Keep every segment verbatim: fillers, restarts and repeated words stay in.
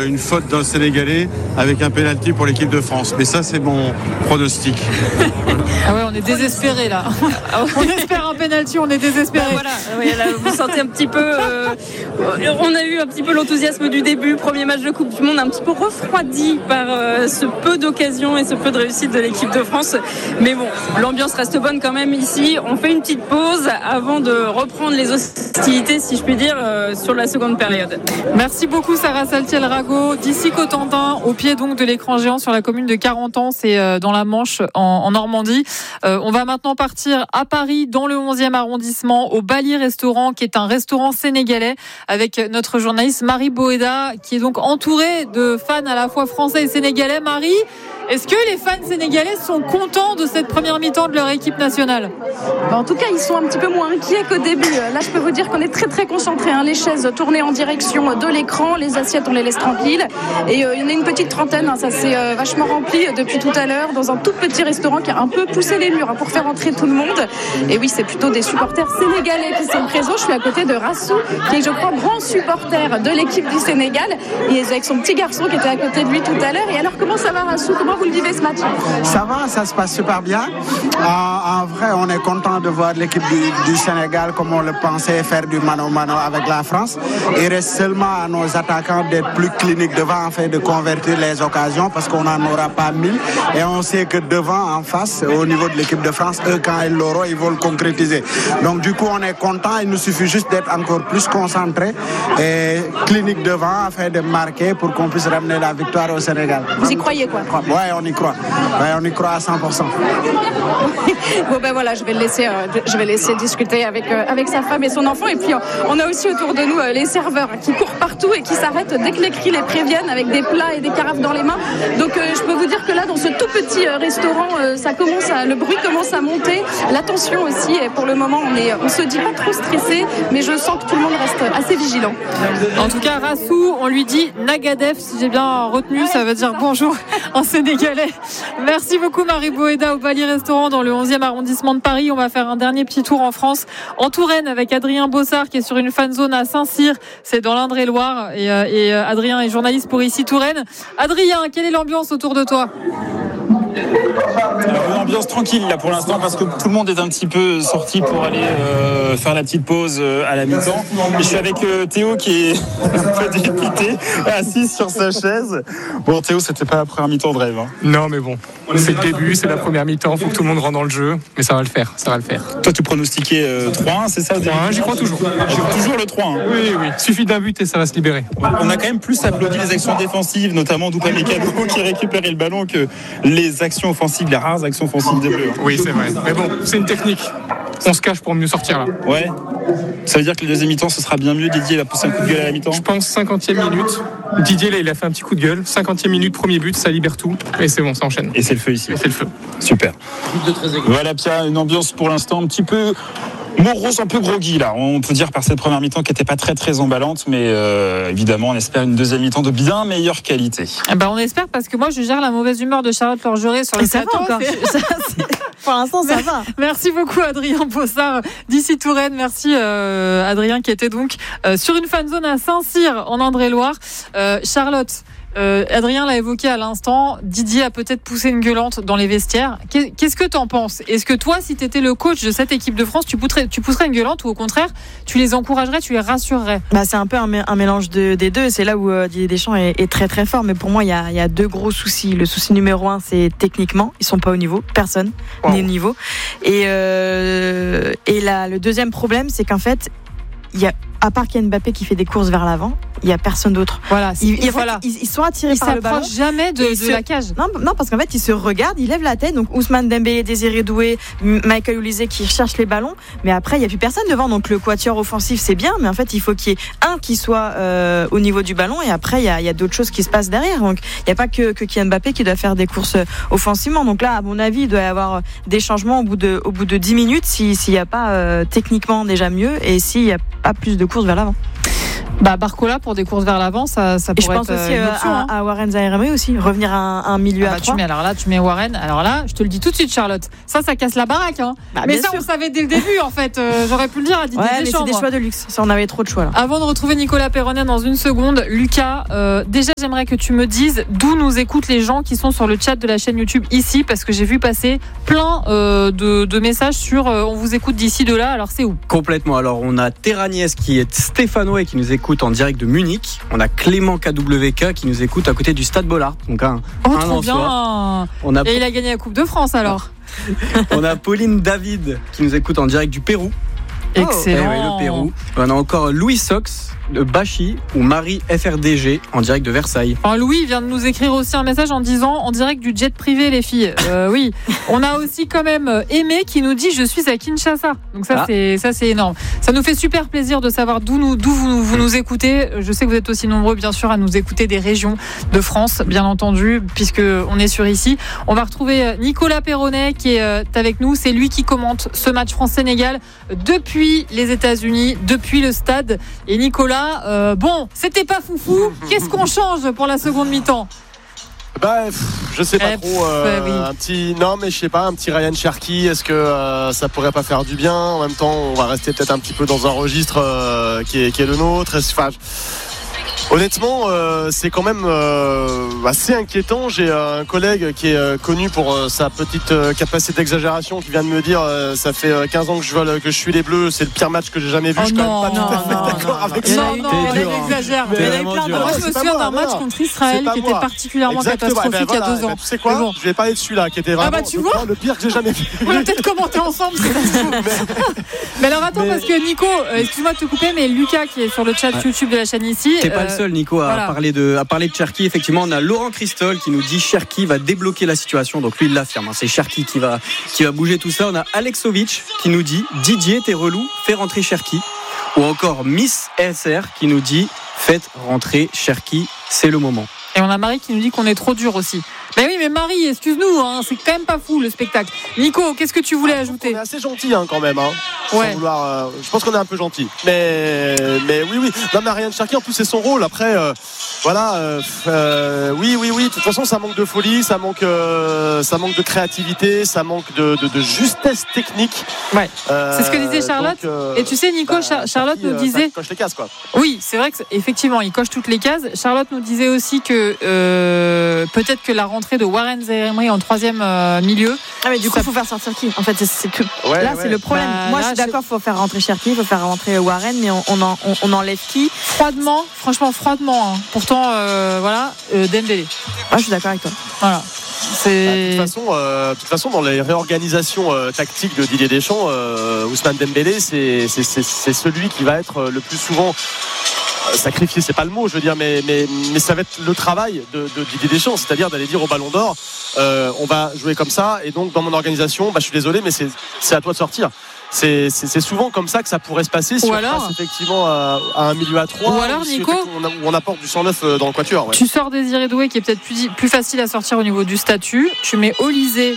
euh, une faute d'un Sénégalais avec un pénalty pour l'équipe de France. Mais ça, c'est mon pronostic. Ah ouais, on est désespérés là. On espère un pénalty, on est désespérés. Ben voilà, oui, là, vous sentez un petit peu. Euh, on a eu un petit peu l'enthousiasme du début, premier match de Coupe du Monde, un petit peu refroidi par euh, ce peu d'occasions et ce peu de réussite de l'équipe de France. Mais bon, l'ambiance reste bonne quand même ici. On fait une petite pause avant de reprendre les hostilités, si je puis dire, euh, sur la seconde période. Merci beaucoup Sarah Saltiel-Rago, d'ici Cotentin, au pied donc de l'écran géant sur la commune de Carentan, c'est euh, dans la Manche, en, en Normandie. Euh, on va maintenant partir à Paris, dans le onzième arrondissement, au Bali Restaurant, qui est un restaurant sénégalais, avec notre journaliste Marie Boéda, qui est donc entourée de fans à la fois français et sénégalais. Marie, est-ce que les fans sénégalais sont contents de cette première mi-temps de leur équipe nationale ? En tout cas, ils sont un petit peu moins inquiets qu'au début. Là, je peux vous dire qu'on est très très concentrés. Hein. Les chaises tournées en direction de l'écran, les assiettes, on les laisse tranquilles. Et euh, il y en a une petite trentaine, hein. Ça s'est euh, vachement rempli depuis tout à l'heure, dans un tout petit restaurant qui a un peu poussé les murs hein, pour faire entrer tout le monde. Et oui, c'est plutôt des supporters sénégalais qui sont présents. Je suis à côté de Rassou, qui est, je crois, grand supporter de l'équipe du Sénégal. Et avec son petit garçon qui était à côté de lui tout à l'heure. Et alors, comment ça va, Rassou ? Comment vous le vivez ce match ? Ça va, ça se passe super bien. En, en vrai, on est content de voir l'équipe du, du Sénégal, comme on le pensait, faire du mano-mano avec la France. Il reste seulement à nos attaquants d'être plus cliniques devant, afin de convertir les occasions, parce qu'on n'en aura pas mille. Et on sait que devant, en face, au niveau de l'équipe de France, eux, quand ils l'auront, ils vont le concrétiser. Donc du coup, on est content. Il nous suffit juste d'être encore plus concentrés et cliniques devant, afin de marquer pour qu'on puisse ramener la victoire au Sénégal. Vous y croyez, quoi ? Ouais, on y croit. Ouais, on y croit à cent pour cent. Bon ben voilà, je vais le laisser, euh, je vais laisser discuter avec euh, avec sa femme et son enfant. Et puis euh, on a aussi autour de nous euh, les serveurs qui courent partout et qui s'arrêtent dès que les cris les préviennent, avec des plats et des carafes dans les mains. Donc euh, je peux vous dire que là, dans ce tout petit euh, restaurant, euh, ça commence à, le bruit commence à monter, l'attention aussi. Et pour le moment, on est, on se dit pas trop stressé, mais je sens que tout le monde reste assez vigilant. En tout cas, Rassou, on lui dit Nagadef, si j'ai bien retenu, ça veut dire bonjour en sénégalais. Merci beaucoup Marie Boéda au Bali Restaurant dans le onzième arrondissement de Paris. On va faire un dernier petit tour en France, en Touraine, avec Adrien Bossard qui est sur une fan zone à Saint-Cyr, c'est dans l'Indre-et-Loire, et, euh, et euh, Adrien est journaliste pour ici Touraine. Adrien, quelle est l'ambiance autour de toi ? Alors, une ambiance tranquille là pour l'instant, parce que tout le monde est un petit peu sorti pour aller euh, faire la petite pause euh, à la mi-temps. Et je suis avec euh, Théo qui est un peu dépité, assis sur sa chaise. Bon Théo, c'était pas la première mi-temps de rêve. Hein. Non mais bon, c'est le début, c'est la première mi-temps, faut que tout le monde rentre dans le jeu, mais ça va le faire, ça va le faire. Toi tu pronostiquais euh, trois un, c'est ça ? trois un, j'y crois toujours. J'y crois toujours le trois un. Oui, oui, suffit d'un but et ça va se libérer. On a quand même plus applaudi les actions défensives, notamment d'Upamecano qui récupérait le ballon, que les actions offensives, les rares actions offensives des Bleus. Oui, c'est vrai. Mais bon, c'est une technique. On se cache pour mieux sortir là. Ouais. Ça veut dire que le deuxième mi-temps, ce sera bien mieux. Didier va pousser un coup de gueule à la mi-temps. Je pense cinquantième minute. Didier, là, il a fait un petit coup de gueule. cinquantième minute, premier but, ça libère tout. Et c'est bon, ça enchaîne. Et c'est le feu ici. Et c'est le feu. Super. Voilà, Pierre, une ambiance pour l'instant un petit peu morose, un peu groggy là. On peut dire par cette première mi-temps qui n'était pas très très emballante, mais euh, évidemment, on espère une deuxième mi-temps de bien meilleure qualité. Eh ben, on espère, parce que moi, je gère la mauvaise humeur de Charlotte Lorgeret sur le plateau. Ça va encore. Ça, pour l'instant, ça va. Merci beaucoup Adrien Bossard d'ici Touraine. Merci euh, Adrien qui était donc euh, sur une fan zone à Saint-Cyr en Indre-et-Loire. Euh, Charlotte, euh, Adrien l'a évoqué à l'instant, Didier a peut-être poussé une gueulante dans les vestiaires. Qu'est-ce que t'en penses ? Est-ce que toi, si t'étais le coach de cette équipe de France, tu pousserais, tu pousserais une gueulante, ou au contraire, tu les encouragerais, tu les rassurerais ? Bah, c'est un peu un, un mélange de, des deux. C'est là où euh, Didier Deschamps est, est très très fort. Mais pour moi, il y a, y a deux gros soucis. Le souci numéro un, c'est techniquement, ils sont pas au niveau. Personne wow. n'est au niveau. Et, euh, et là, le deuxième problème, c'est qu'en fait, il y a, à part qu'il y a Mbappé qui fait des courses vers l'avant, il n'y a personne d'autre. Voilà, ils, ils, voilà. Ils, ils sont attirés ils par le ballon. Ils s'approchent jamais de, de se, la cage. Non, non, parce qu'en fait, ils se regardent, ils lèvent la tête. Donc Ousmane Dembélé, Désiré Doué, Michael Olise qui recherchent les ballons. Mais après, il n'y a plus personne devant. Donc le quatuor offensif, c'est bien. Mais en fait, il faut qu'il y ait un qui soit euh, au niveau du ballon. Et après, il y a, il y a d'autres choses qui se passent derrière. Donc il n'y a pas que, que Kylian Mbappé qui doit faire des courses offensivement. Donc là, à mon avis, il doit y avoir des changements au bout de, au bout de dix minutes s'il si n'y a pas euh, techniquement déjà mieux et s'il n'y a pas plus de courses vers l'avant. Bah Barcola pour des courses vers l'avant, ça, ça Et je pourrait pense être aussi une euh, option. à, hein. à Warren Zaïre aussi, revenir à un, un milieu Ah bah, à tu trois. mets, alors là, tu mets Warren. Alors là, je te le dis tout de suite, Charlotte. Ça, ça casse la baraque. Hein. Bah, mais bien ça, sûr. on le savait dès le début, en fait. Euh, j'aurais pu le dire à Didier Ouais, mais Deschamps. c'est des moi. choix de luxe. Ça, on avait trop de choix là. Avant de retrouver Nicolas Perronnet dans une seconde, Lucas, euh, déjà j'aimerais que tu me dises d'où nous écoutent les gens qui sont sur le chat de la chaîne YouTube ici, parce que j'ai vu passer plein euh, de, de messages sur euh, on vous écoute d'ici, de là, alors c'est où? Complètement. Alors on a Terragnès qui est stéphanois et qui nous écoute en direct de Munich. On a Clément K W K qui nous écoute à côté du Stade Bollard. Donc un, Oh, un trop en bien. soi. On a, Et il a gagné la Coupe de France alors. on a Pauline David qui nous écoute en direct du Pérou. Excellent. Eh oui, le Pérou. On a encore Louis Sox de Bachy ou Marie F R D G en direct de Versailles. Enfin, Louis vient de nous écrire aussi un message en disant en direct du jet privé les filles. Euh, oui, on a aussi quand même Aimé qui nous dit je suis à Kinshasa. Donc ça ah. c'est ça c'est énorme. Ça nous fait super plaisir de savoir d'où nous d'où vous, vous nous écoutez. Je sais que vous êtes aussi nombreux bien sûr à nous écouter des régions de France bien entendu puisque on est sur ici. On va retrouver Nicolas Perronnet qui est avec nous. C'est lui qui commente ce match France-Sénégal depuis les États-Unis, depuis le stade. Et Nicolas Euh, bon, c'était pas foufou. Qu'est-ce qu'on change pour la seconde mi-temps? Bah, pff, je sais pas eh, trop. Euh, pff, oui. Un petit, non, mais je sais pas, un petit Ryan Cherki. Est-ce que euh, ça pourrait pas faire du bien? En même temps, on va rester peut-être un petit peu dans un registre euh, qui, est, qui est le nôtre. Enfin, honnêtement, euh, c'est quand même euh, assez inquiétant. J'ai euh, un collègue qui est euh, connu pour euh, sa petite euh, capacité d'exagération qui vient de me dire euh, ça fait euh, quinze ans que je, vois, que je suis les Bleus, c'est le pire match que j'ai jamais vu. Oh je suis non, quand même pas non, tout à fait non, d'accord non, avec non, ça. non, non, elle exagère. Mais Il y en a eu plein de- Moi, je me souviens d'un match contre Israël qui était particulièrement catastrophique ben voilà, il y a deux ans. ben tu sais quoi, bon. Je vais parler de celui-là qui était vraiment ah bah, tu le, vois le pire que j'ai jamais vu. On va peut-être commenter ensemble. mais... mais alors attends, mais... parce que Nico, euh, excuse-moi de te couper, mais Lucas qui est sur le chat ouais. YouTube de la chaîne ici. T'es euh, pas le seul, Nico, à voilà. parler de à parler de Cherki. Effectivement, on a Laurent Christol qui nous dit Cherki va débloquer la situation. Donc lui, il l'affirme. Hein. C'est Cherki qui va qui va bouger tout ça. On a Alexovic qui nous dit Didier, t'es relou, fais rentrer Cherki. Ou encore Miss S R qui nous dit faites rentrer Cherki, c'est le moment. Et on a Marie qui nous dit qu'on est trop dur aussi. Mais oui, mais Marie, excuse-nous, hein, c'est quand même pas fou le spectacle. Nico, qu'est-ce que tu voulais ah, ajouter? On est assez gentil hein, quand même. Hein, ouais. Sans vouloir, euh, je pense qu'on est un peu gentil. Mais, mais oui, oui. Non, mais Ryan Cherki, en plus, c'est son rôle. Après, euh, voilà. Euh, euh, oui, oui, oui. De toute façon, ça manque de folie, ça manque, euh, ça manque de créativité, ça manque de, de, de justesse technique. Ouais. Euh, c'est ce que disait Charlotte. Donc, euh, Et tu sais, Nico, bah, Char- Charlotte Cherki, nous disait. Il coche les cases, quoi. Oui, c'est vrai qu'effectivement, il coche toutes les cases. Charlotte nous disait aussi que euh, peut-être que la rentrée de Warren Zaïre-Emery en troisième euh, milieu. Ah mais du coup, il faut faire sortir qui? En fait, c'est, c'est tout. Ouais, là, ouais. c'est le problème. Bah, Moi, là, je suis d'accord, il faut faire rentrer Cherki, il faut faire rentrer Warren, mais on, on, en, on, on enlève qui? Froidement, franchement, froidement. Hein. Pourtant, euh, voilà, euh, Dembélé. Moi, je suis d'accord avec toi. Voilà. C'est... Bah, de, toute façon, euh, de toute façon, dans les réorganisations euh, tactiques de Didier Deschamps, euh, Ousmane Dembélé, c'est, c'est, c'est, c'est celui qui va être le plus souvent sacrifié, c'est pas le mot, je veux dire, mais, mais, mais ça va être le travail de, de Didier Deschamps, c'est-à-dire d'aller dire au Ballon d'Or, euh, on va jouer comme ça, et donc dans mon organisation, bah, je suis désolé, mais c'est, c'est à toi de sortir. C'est, c'est, c'est souvent comme ça que ça pourrait se passer si ou on alors, passe effectivement à, à un milieu à trois. Ou alors, si Nico, on, a, on apporte du cent neuf dans le quatuor. Ouais. Tu sors Désiré Doué qui est peut-être plus, plus facile à sortir au niveau du statut. Tu mets Olysée.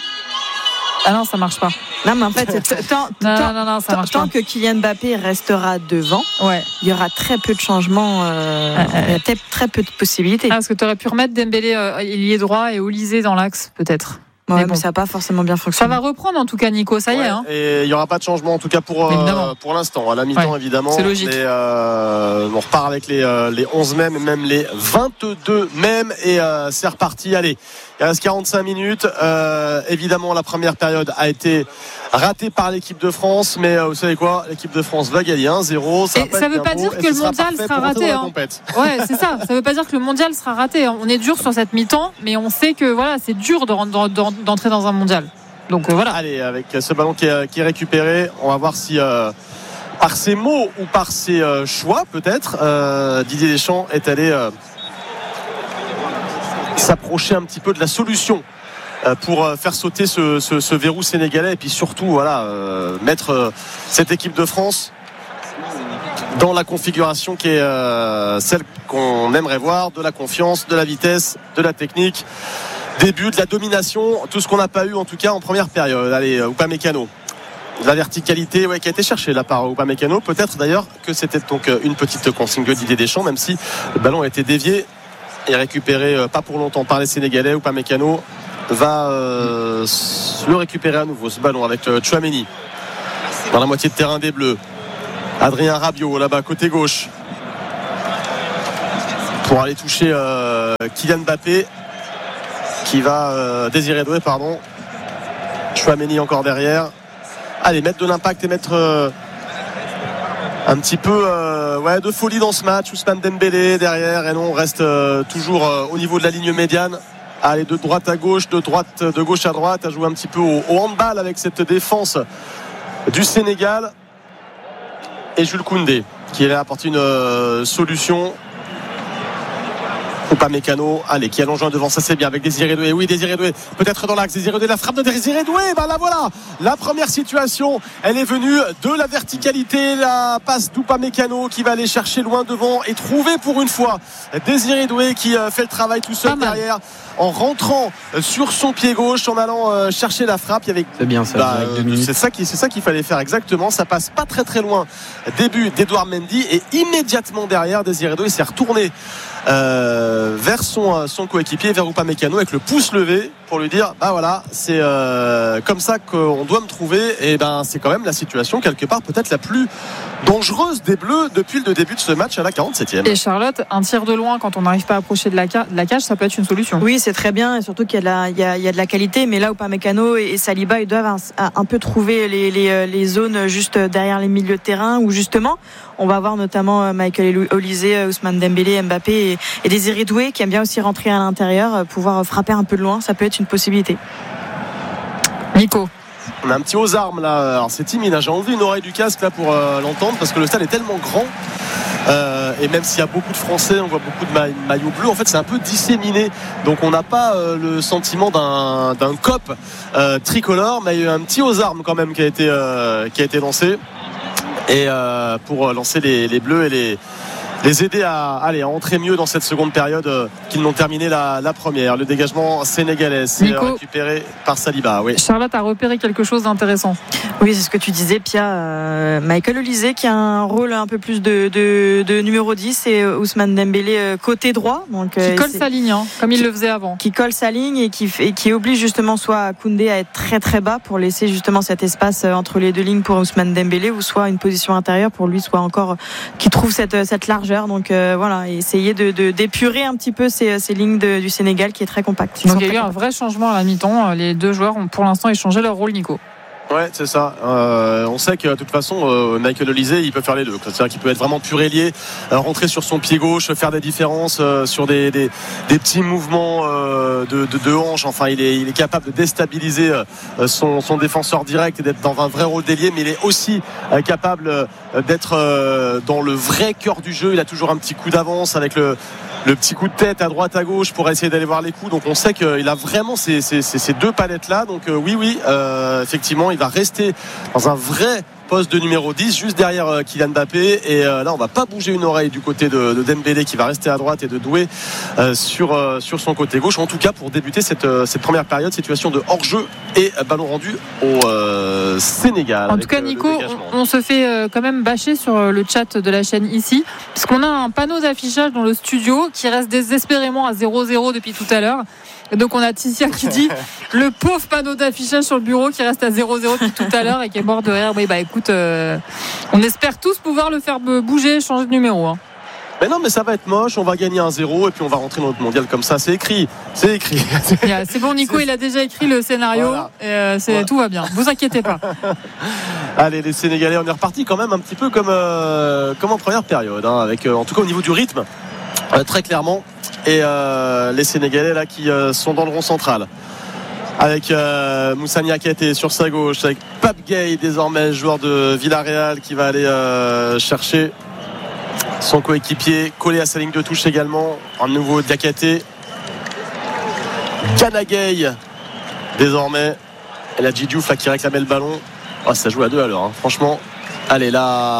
Ah non, ça marche pas. Non, mais en fait, tant, non, tant, non, non, ça marche tant pas. que Kylian Mbappé restera devant, ouais. il y aura très peu de changements, euh, ah, il y a très, très peu de possibilités. Ah, parce que tu aurais pu remettre Dembélé euh, ailier droit et Olysée dans l'axe, peut-être. Ouais, mais, bon. mais ça n'a pas forcément bien fonctionné. Ça va reprendre en tout cas, Nico, ça y ouais, est. Hein. Et il n'y aura pas de changement en tout cas pour, euh, pour l'instant. À la mi-temps, ouais, évidemment. C'est logique. Mais, euh, on repart avec les, euh, les onze mêmes et même les vingt-deux mêmes. Et euh, c'est reparti. Allez, il reste quarante-cinq minutes. Euh, évidemment, la première période a été ratée par l'équipe de France. Mais euh, vous savez quoi? L'équipe de France va gagner un zéro. Ça ne veut pas dire que le mondial sera raté. Hein. Ouais, c'est ça. Ça ne veut pas dire que le mondial sera raté. On est dur sur cette mi-temps. Mais on sait que voilà, c'est dur de, de, de, d'entrer dans un mondial. Donc euh, voilà. Allez, avec ce ballon qui est, qui est récupéré, on va voir si euh, par ses mots ou par ses euh, choix peut-être, euh, Didier Deschamps est allé euh, s'approcher un petit peu de la solution euh, pour euh, faire sauter ce, ce, ce verrou sénégalais et puis surtout voilà euh, mettre euh, cette équipe de France dans la configuration qui est euh, celle qu'on aimerait voir, de la confiance, de la vitesse, de la technique. Début de la domination, tout ce qu'on n'a pas eu en tout cas en première période. Allez, Upamecano. la verticalité ouais, qui a été cherchée là par Upamecano. Peut-être d'ailleurs que c'était donc une petite consigne de Didier Deschamps, même si le ballon a été dévié et récupéré euh, pas pour longtemps par les Sénégalais. Upamecano va euh, le récupérer à nouveau, ce ballon avec euh, Tchouaméni dans la moitié de terrain des Bleus. Adrien Rabiot là-bas côté gauche pour aller toucher euh, Kylian Mbappé qui va euh, Désiré Doué pardon. Tchouaméni encore derrière. Allez, mettre de l'impact et mettre euh, un petit peu euh, ouais, de folie dans ce match. Ousmane Dembélé derrière et non, on reste euh, toujours euh, au niveau de la ligne médiane. Allez, de droite à gauche, de droite de gauche à droite, à jouer un petit peu au, au handball avec cette défense du Sénégal. Et Jules Koundé qui a apporté une euh, solution. Upamecano, allez, qui allonge devant, ça c'est bien avec Désiré Doué. Oui, Désiré Doué, peut-être dans l'axe. Désiré Doué, la frappe de Désiré Doué. Ben là voilà, la première situation, elle est venue de la verticalité. La passe d'Upamecano qui va aller chercher loin devant et trouver pour une fois Désiré Doué qui fait le travail tout seul derrière en rentrant sur son pied gauche, en allant chercher la frappe. Il y avait... C'est bien ça. Bah, euh, c'est ça qui, c'est ça qu'il fallait faire exactement. Ça passe pas très très loin. Début d'Edouard Mendy et immédiatement derrière, Désiré Doué s'est retourné. Euh, vers son, son coéquipier, vers Upamecano avec le pouce levé pour lui dire bah voilà c'est euh, comme ça qu'on doit me trouver. Et ben c'est quand même la situation quelque part peut-être la plus dangereuse des Bleus depuis le début de ce match à la quarante-septième. Et Charlotte, un tir de loin quand on n'arrive pas à approcher de la, ca- de la cage, ça peut être une solution. Oui, c'est très bien et surtout qu'il y a de la, il y a, il y a de la qualité, mais là Upamecano et, et Saliba ils doivent un, un peu trouver les, les, les zones juste derrière les milieux de terrain où justement on va voir notamment Michael Olise, Ousmane Dembélé, Mbappé et, et Désiré Doué qui aime bien aussi rentrer à l'intérieur, pouvoir frapper un peu de loin, ça peut être une possibilité. Nico. On a un petit aux armes là, alors c'est timide, hein. J'ai enlevé une oreille du casque là pour euh, l'entendre parce que le stade est tellement grand euh, et même s'il y a beaucoup de Français, on voit beaucoup de ma- maillots bleus, en fait c'est un peu disséminé, donc on n'a pas euh, le sentiment d'un, d'un cop euh, tricolore, mais il y a eu un petit aux armes quand même qui a été, euh, qui a été lancé et euh, pour lancer les, les bleus et les les aider à, allez, à entrer mieux dans cette seconde période euh, qu'ils n'ont terminé la, la première. Le dégagement sénégalais c'est récupéré par Saliba. Oui. Charlotte a repéré quelque chose d'intéressant. Oui, c'est ce que tu disais, Pia. Euh, Michael Olise qui a un rôle un peu plus de, de, de numéro dix et Ousmane Dembélé côté droit. Donc, qui euh, colle sa ligne, hein, comme il le faisait avant. Qui colle sa ligne et qui, et qui oblige justement soit Koundé à être très très bas pour laisser justement cet espace entre les deux lignes pour Ousmane Dembélé ou soit une position intérieure pour lui, soit encore qui trouve cette, cette largeur. Donc euh, voilà, essayer de, de, d'épurer un petit peu ces, ces lignes de, du Sénégal qui est très compacte. Donc il y a eu un vrai changement à la mi-temps. Les deux joueurs ont pour l'instant échangé leur rôle, Nico. Ouais, c'est ça. Euh, on sait que de toute façon, euh, Michael Olise, il peut faire les deux. C'est-à-dire qu'il peut être vraiment pur ailier, euh, rentrer sur son pied gauche, faire des différences euh, sur des, des, des petits mouvements euh, de, de, de hanche. Enfin, il est, il est capable de déstabiliser euh, son, son défenseur direct et d'être dans un vrai rôle d'ailier, mais il est aussi euh, capable euh, d'être euh, dans le vrai cœur du jeu. Il a toujours un petit coup d'avance avec le le petit coup de tête à droite à gauche pour essayer d'aller voir les coups. Donc on sait qu'il a vraiment ces, ces, ces deux palettes là. Donc euh, oui oui euh, effectivement il va rester dans un vrai poste de numéro dix juste derrière euh, Kylian Mbappé et euh, là on va pas bouger une oreille du côté de, de Dembélé qui va rester à droite et de Doué euh, sur, euh, sur son côté gauche, en tout cas pour débuter cette, euh, cette première période. Situation de hors-jeu et euh, ballon rendu au euh, Sénégal. En tout cas, Nico, on, on se fait euh, quand même bâcher sur euh, le chat de la chaîne ici parce qu'on a un panneau d'affichage dans le studio qui reste désespérément à zéro zéro depuis tout à l'heure. Et donc on a Ticia qui dit le pauvre panneau d'affichage sur le bureau qui reste à zéro zéro depuis tout à l'heure et qui est mort de rire. Oui bah écoute, euh, on espère tous pouvoir le faire bouger, changer de numéro. Hein. Mais non, mais ça va être moche, on va gagner un zéro et puis on va rentrer dans notre mondial comme ça, c'est écrit, c'est écrit. Yeah, c'est bon, Nico, c'est... il a déjà écrit le scénario, voilà. et euh, c'est, voilà. Tout va bien, vous inquiétez pas. Allez, les Sénégalais, on est reparti quand même un petit peu comme, euh, comme en première période, hein, avec euh, en tout cas au niveau du rythme, euh, très clairement, et euh, les Sénégalais là qui euh, sont dans le rond central. Avec euh, Moussa Niakhaté sur sa gauche, avec Pape Gueye désormais, joueur de Villarreal qui va aller euh, chercher son coéquipier, collé à sa ligne de touche également, un nouveau Diakhaté. Gana Gueye désormais, et la Djidjouf là qui réclamait le ballon. Oh, ça joue à deux à l'heure, hein. Franchement Allez,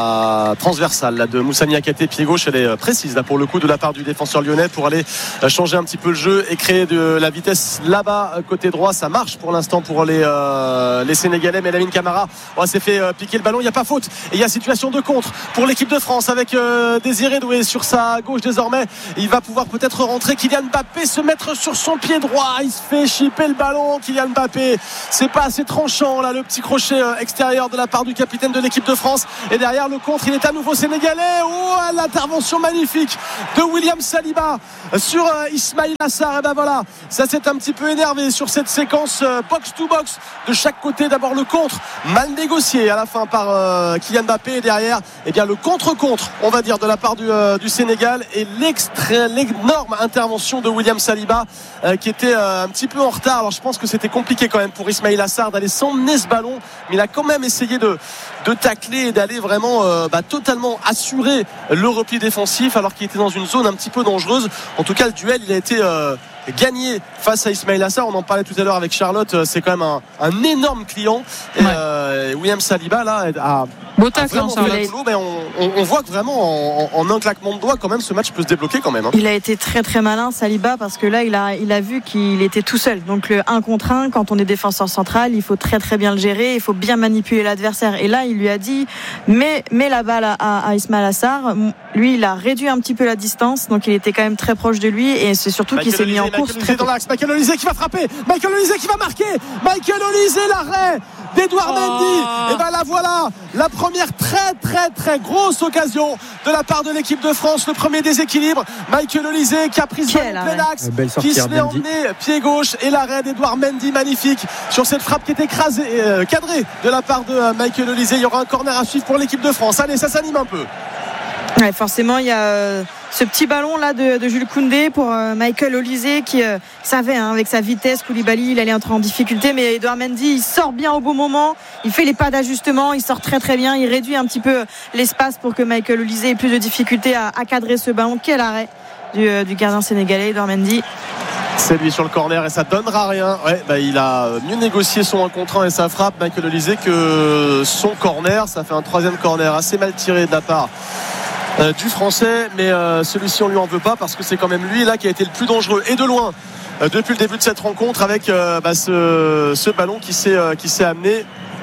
la transversale là, de Moussa Niakhaté, pied gauche, elle est précise là pour le coup de la part du défenseur lyonnais pour aller changer un petit peu le jeu et créer de la vitesse là-bas côté droit. Ça marche pour l'instant pour les, euh, les Sénégalais, mais Lamine Camara oh, s'est fait euh, piquer le ballon, il n'y a pas faute et il y a situation de contre pour l'équipe de France avec euh, Désiré Doué sur sa gauche désormais. Il va pouvoir peut-être rentrer, Kylian Mbappé se mettre sur son pied droit, il se fait chipper le ballon. Kylian Mbappé, c'est pas assez tranchant là, le petit crochet euh, extérieur de la part du capitaine de l'équipe de France. Et derrière le contre, il est à nouveau sénégalais. Oh, l'intervention magnifique de William Saliba sur euh, Ismaïla Sarr. Et ben voilà, ça s'est un petit peu énervé sur cette séquence euh, box to box de chaque côté. D'abord le contre, mal négocié à la fin par euh, Kylian Mbappé. Et derrière, eh bien le contre-contre, on va dire, de la part du, euh, du Sénégal. Et l'extra, l'énorme intervention de William Saliba euh, qui était euh, un petit peu en retard. Alors je pense que c'était compliqué quand même pour Ismaïla Sarr d'aller s'emmener ce ballon, mais il a quand même essayé de, de tacler et d'aller vraiment euh, bah, totalement assurer le repli défensif alors qu'il était dans une zone un petit peu dangereuse. En tout cas, le duel, il a été euh, gagné face à Ismaïla Sarr. On en parlait tout à l'heure avec Charlotte. C'est quand même un, un énorme client. Et ouais. euh, William Saliba là a beau tacle, hein, boulot, mais on, on, on voit que vraiment en, en un claquement de doigts quand même ce match peut se débloquer quand même hein. Il a été très très malin Saliba parce que là il a, il a vu qu'il était tout seul, donc le un contre un quand on est défenseur central il faut très très bien le gérer, il faut bien manipuler l'adversaire et là il lui a dit mets, mets la balle à, à, à Ismaïla Sarr. Lui il a réduit un petit peu la distance, donc il était quand même très proche de lui et c'est surtout Michael qu'il s'est Olysée, mis en course très dans l'axe. Michael Olysée qui va frapper, Michael Olysée qui va marquer, Michael Olysée, l'arrêt d'Edouard oh. Mendy. Et ben là voilà la première très très très grosse occasion de la part de l'équipe de France, le premier déséquilibre. Michael Olysée qui a pris ce ballon plein axe, qui se l'est emmené pied gauche et l'arrêt d'Edouard Mendy magnifique sur cette frappe qui est écrasée, euh, cadrée de la part de euh, Michael Olysée. Il y aura un corner à suivre pour l'équipe de France. Allez, ça s'anime un peu. Ouais, forcément, il y a euh, ce petit ballon là de, de Jules Koundé pour euh, Michael Olysée qui euh, savait hein, avec sa vitesse, Koulibaly, il allait entrer en difficulté, mais Edouard Mendy, il sort bien au bon moment, il fait les pas d'ajustement, il sort très très bien, il réduit un petit peu l'espace pour que Michael Olysée ait plus de difficulté à, à cadrer ce ballon. Quel arrêt du, euh, du gardien sénégalais, Edouard Mendy. C'est lui sur le corner et ça donnera rien. Ouais, bah, il a mieux négocié son un contre un et sa frappe, Michael Olysée, que son corner. Ça fait un troisième corner assez mal tiré de la part Euh, du français, mais euh, celui-ci on lui en veut pas parce que c'est quand même lui là qui a été le plus dangereux et de loin euh, depuis le début de cette rencontre avec euh, bah, ce, ce ballon qui s'est, euh, qui s'est amené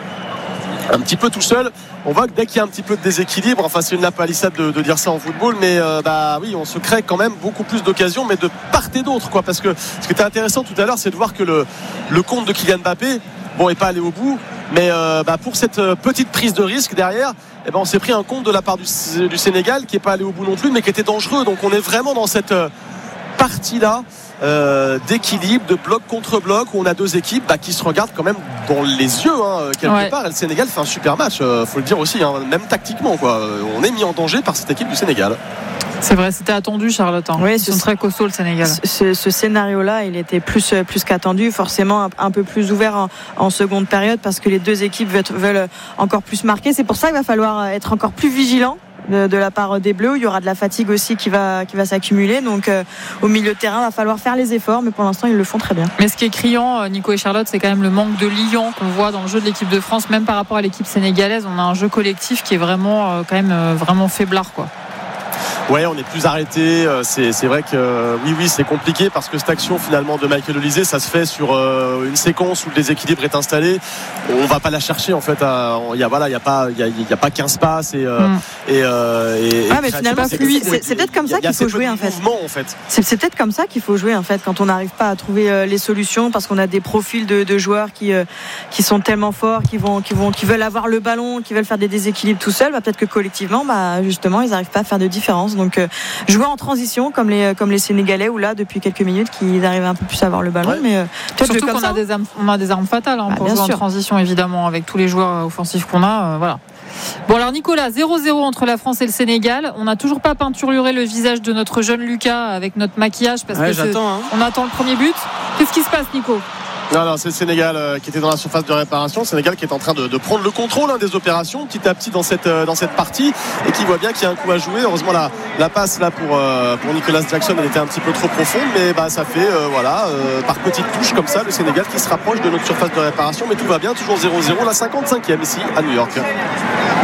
un petit peu tout seul. On voit que dès qu'il y a un petit peu de déséquilibre, enfin c'est une lapalissade de, de dire ça en football, mais euh, bah oui, on se crée quand même beaucoup plus d'occasions, mais de part et d'autre quoi, parce que ce qui était intéressant tout à l'heure, c'est de voir que le, le compte de Kylian Mbappé bon n'est pas allé au bout, mais euh, bah, pour cette petite prise de risque derrière, eh ben, on s'est pris un compte de la part du, du Sénégal qui n'est pas allé au bout non plus, mais qui était dangereux. Donc on est vraiment dans cette partie-là euh, d'équilibre, de bloc contre bloc, où on a deux équipes bah, qui se regardent quand même dans les yeux hein, quelque ouais. part. Et le Sénégal fait un super match, euh, faut le dire aussi, hein, même tactiquement quoi. On est mis en danger par cette équipe du Sénégal. C'est vrai, c'était attendu, Charlotte. Hein. Oui, ils sont très costauds, le Sénégal. Ce, ce scénario-là, il était plus, plus qu'attendu, forcément un, un peu plus ouvert en, en seconde période parce que les deux équipes veulent, veulent encore plus marquer. C'est pour ça qu'il va falloir être encore plus vigilant. De, de la part des Bleus, il y aura de la fatigue aussi qui va, qui va s'accumuler, donc euh, au milieu de terrain il va falloir faire les efforts, mais pour l'instant ils le font très bien. Mais ce qui est criant, Nico et Charlotte, c'est quand même le manque de liant qu'on voit dans le jeu de l'équipe de France, même par rapport à l'équipe sénégalaise. On a un jeu collectif qui est vraiment euh, quand même euh, vraiment faiblard quoi. Ouais, on est plus arrêté. C'est, c'est vrai que oui, oui, c'est compliqué parce que cette action finalement de Michael Olysée, ça se fait sur euh, une séquence où le déséquilibre est installé. On va pas la chercher en fait. Il y a voilà, il y a pas, il y a, il y a pas quinze passes et euh, mm. et, euh, et. Ah, mais finalement, c'est, fluide. C'est, c'est peut-être comme ça qu'il faut jouer en fait. en fait. C'est, c'est peut-être comme ça qu'il faut jouer en fait quand on n'arrive pas à trouver euh, les solutions parce qu'on a des profils de, de joueurs qui euh, qui sont tellement forts, qui vont, qui vont, qui veulent avoir le ballon, qui veulent faire des déséquilibres tout seuls. Bah, peut-être que collectivement, bah justement, ils n'arrivent pas à faire de différence. Donc euh, jouer en transition comme les comme les Sénégalais où là depuis quelques minutes qu'ils arrivent un peu plus à avoir le ballon ouais. mais euh, surtout qu'on a des armes, on a des armes fatales hein, bah, pour jouer sûr. En transition évidemment avec tous les joueurs offensifs qu'on a euh, voilà. Bon alors Nicolas, zéro zéro entre la France et le Sénégal. On n'a toujours pas peinturluré le visage de notre jeune Lucas avec notre maquillage parce ouais, que j'attends, hein. on attend le premier but. Qu'est-ce qui se passe Nico ? Non, non, c'est le Sénégal euh, qui était dans la surface de réparation. Le Sénégal qui est en train de, de prendre le contrôle hein, des opérations petit à petit dans cette, euh, dans cette partie et qui voit bien qu'il y a un coup à jouer. Heureusement, la, la passe là pour, euh, pour Nicolas Jackson, elle était un petit peu trop profonde, mais bah, ça fait euh, voilà, euh, par petites touches comme ça, le Sénégal qui se rapproche de notre surface de réparation. Mais tout va bien, toujours zéro zéro, la cinquante-cinquième ici à New York.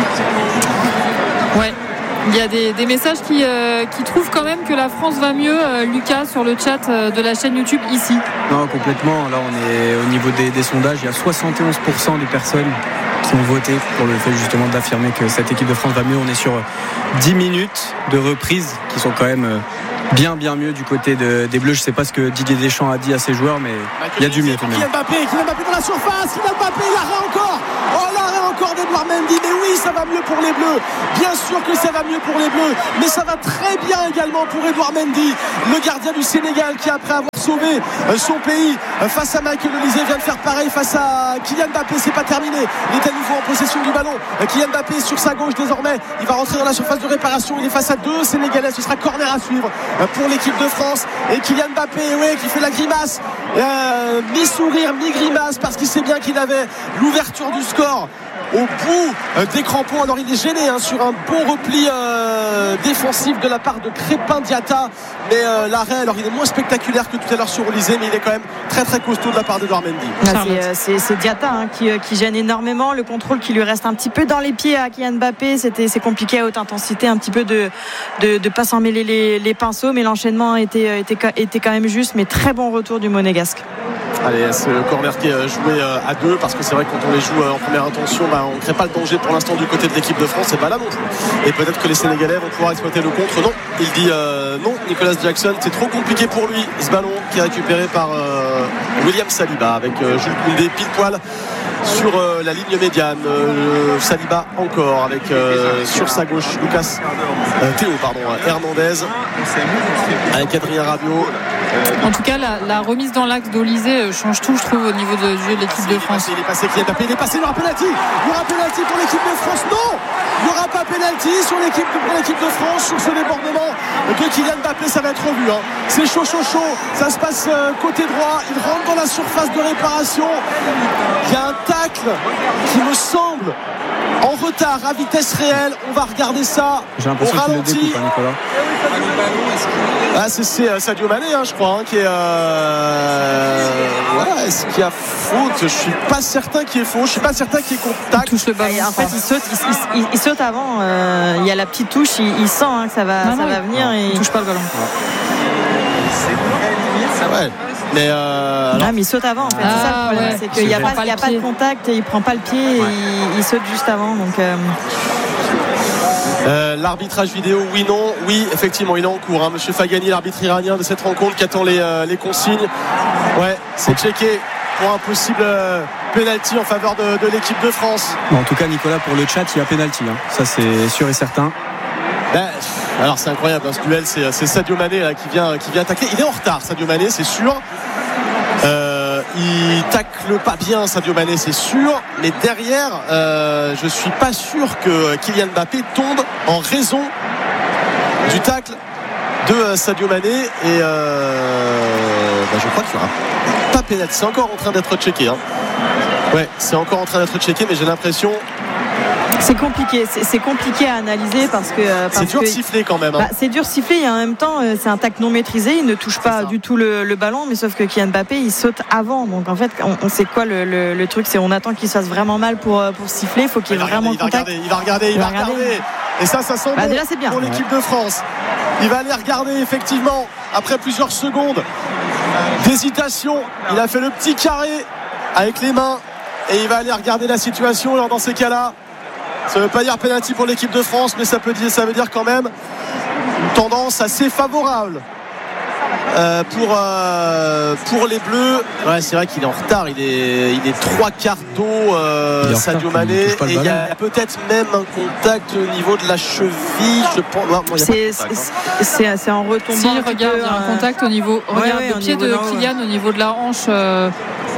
Ouais. Il y a des, des messages qui, euh, qui trouvent quand même que la France va mieux, euh, Lucas, sur le chat euh, de la chaîne YouTube ici. Non, complètement. Là, on est au niveau des, des sondages. Il y a soixante et onze pour cent des personnes qui ont voté pour le fait justement d'affirmer que cette équipe de France va mieux. On est sur dix minutes de reprise qui sont quand même bien bien mieux du côté de, des Bleus. Je ne sais pas ce que Didier Deschamps a dit à ses joueurs, mais il y a du mieux tout de même. Kylian Mbappé, Kylian Mbappé dans la surface, Kylian Mbappé, l'arrêt encore. Oh, l'arrêt encore d'Edouard Mendy. Mais oui, ça va mieux pour les Bleus. Bien sûr que ça va mieux pour les Bleus, mais ça va très bien également pour Edouard Mendy, le gardien du Sénégal, qui après avoir sauvé son pays face à Michael Olise vient de faire pareil face à Kylian Mbappé. C'est pas terminé, il est à nouveau en possession du ballon. Kylian Mbappé sur sa gauche désormais, il va rentrer dans la surface de réparation. Il est face à deux Sénégalais, ce sera corner à suivre pour l'équipe de France. Et Kylian Mbappé, ouais, qui fait la grimace, euh, mi-sourire, mi-grimace, parce qu'il sait bien qu'il avait l'ouverture du score au bout euh, des crampons. Alors il est gêné hein, sur un bon repli euh, défensif de la part de Crépin Diatta, mais euh, l'arrêt, alors il est moins spectaculaire que tout à l'heure sur Olise, mais il est quand même très très costaud de la part d'Edouard Mendy. Ah, c'est, euh, c'est, c'est Diatta hein, qui, qui gêne énormément. Le contrôle qui lui reste un petit peu dans les pieds à Kylian Mbappé, c'était, c'est compliqué à haute intensité, un petit peu de de, de pas s'en mêler les, les pinceaux, mais l'enchaînement était, était, était quand même juste, mais très bon retour du Monégasque. Allez, ce corner qui est joué à deux, parce que c'est vrai que quand on les joue en première intention, bah, on ne crée pas le danger pour l'instant du côté de l'équipe de France, et pas là non plus. Et peut-être que les Sénégalais vont pouvoir exploiter le contre. Non, il dit euh, non, Nicolas Jackson, c'est trop compliqué pour lui, ce ballon qui est récupéré par euh, William Saliba avec euh, Jules Koundé pile poil sur euh, la ligne médiane. euh, Saliba encore avec euh, sur sa gauche Lucas euh, Théo pardon Hernandez avec Adrien Rabiot. En tout cas, la, la remise dans l'axe d'Olysée change tout, je trouve, au niveau de, du jeu de l'équipe de France. Il est passé, Kylian Mbappé, il est passé, il y aura penalty. Il y aura penalty pour l'équipe de France. Non, il n'y aura pas penalty sur l'équipe, pour l'équipe de France sur ce débordement de Kylian Mbappé. Ça va être revu. Hein. C'est chaud, chaud, chaud. Ça se passe euh, côté droit. Il rentre dans la surface de réparation. Il y a un tacle qui me semble en retard à vitesse réelle. On va regarder ça. J'ai l'impression au qu'il le ralenti. découpe, hein, Nicolas. Ah, c'est, c'est euh, Sadio Mané, hein, je crois, hein, qui est. Euh... Voilà, est-ce qu'il y a faute? Je suis pas certain qu'il y ait faute. Je suis pas certain qu'il y ait contact. Il touche le ballon. En fait, il saute, il, il, il saute avant. Euh, il y a la petite touche. Il, il sent hein, que ça va, non, ça non, va venir. non, et il touche pas le ballon. Ouais. Mais, euh, alors... ah, mais il saute avant. En fait. Ah, c'est ça le problème. ouais. C'est qu'il n'y a, pas, il y a pas de contact. Il prend pas le pied. Ouais. Et il, il saute juste avant. Donc. Euh... Euh, l'arbitrage vidéo, oui, non, oui, effectivement, il est en cours. Hein. Monsieur Fagani, l'arbitre iranien de cette rencontre, qui attend les, euh, les consignes. Ouais, c'est checké pour un possible euh, penalty en faveur de, de l'équipe de France. Bon, en tout cas, Nicolas, pour le chat, il y a penalty. Hein. Ça, c'est sûr et certain. Ben, alors, c'est incroyable. Hein, ce duel, c'est, c'est Sadio Mané là, qui vient, qui vient attaquer. Il est en retard, Sadio Mané, c'est sûr. Euh, il tacle pas bien Sadio Mané, c'est sûr, mais derrière euh, je suis pas sûr que Kylian Mbappé tombe en raison du tacle de Sadio Mané. Et euh, bah je crois qu'il y aura pas pénalty. C'est encore en train d'être checké hein. Ouais, c'est encore en train d'être checké, mais j'ai l'impression. C'est compliqué, c'est, c'est compliqué à analyser parce que parce c'est dur que, de siffler quand même. Hein. Bah, c'est dur de siffler et en même temps c'est un tacle non maîtrisé. Il ne touche pas du tout le, le ballon, mais sauf que Kylian Mbappé il saute avant. Donc en fait, on, on sait quoi le, le, le truc, c'est on attend qu'il se fasse vraiment mal pour pour siffler. Il faut qu'il y ait vraiment regarder, contact. Il va regarder, il va regarder, il va regarder. regarder. Et ça, ça sent bah, bon déjà, c'est bien. pour l'équipe ouais. de France. Il va aller regarder effectivement après plusieurs secondes d'hésitation. Il a fait le petit carré avec les mains et il va aller regarder la situation. Alors dans ces cas-là, ça ne veut pas dire penalty pour l'équipe de France, mais ça, peut dire, ça veut dire quand même une tendance assez favorable euh, pour, euh, pour les Bleus. Ouais, c'est vrai qu'il est en retard, il est, il est trois quarts d'eau, euh, Sadio Mané, et il y a peut-être même un contact au niveau de la cheville. Je pense. Non, non, c'est, contact, c'est, hein. c'est, c'est en retombant. Si, regarde, il y a un euh... contact au niveau. Regarde ouais, ouais, le pied de Kylian au niveau de la hanche. Euh...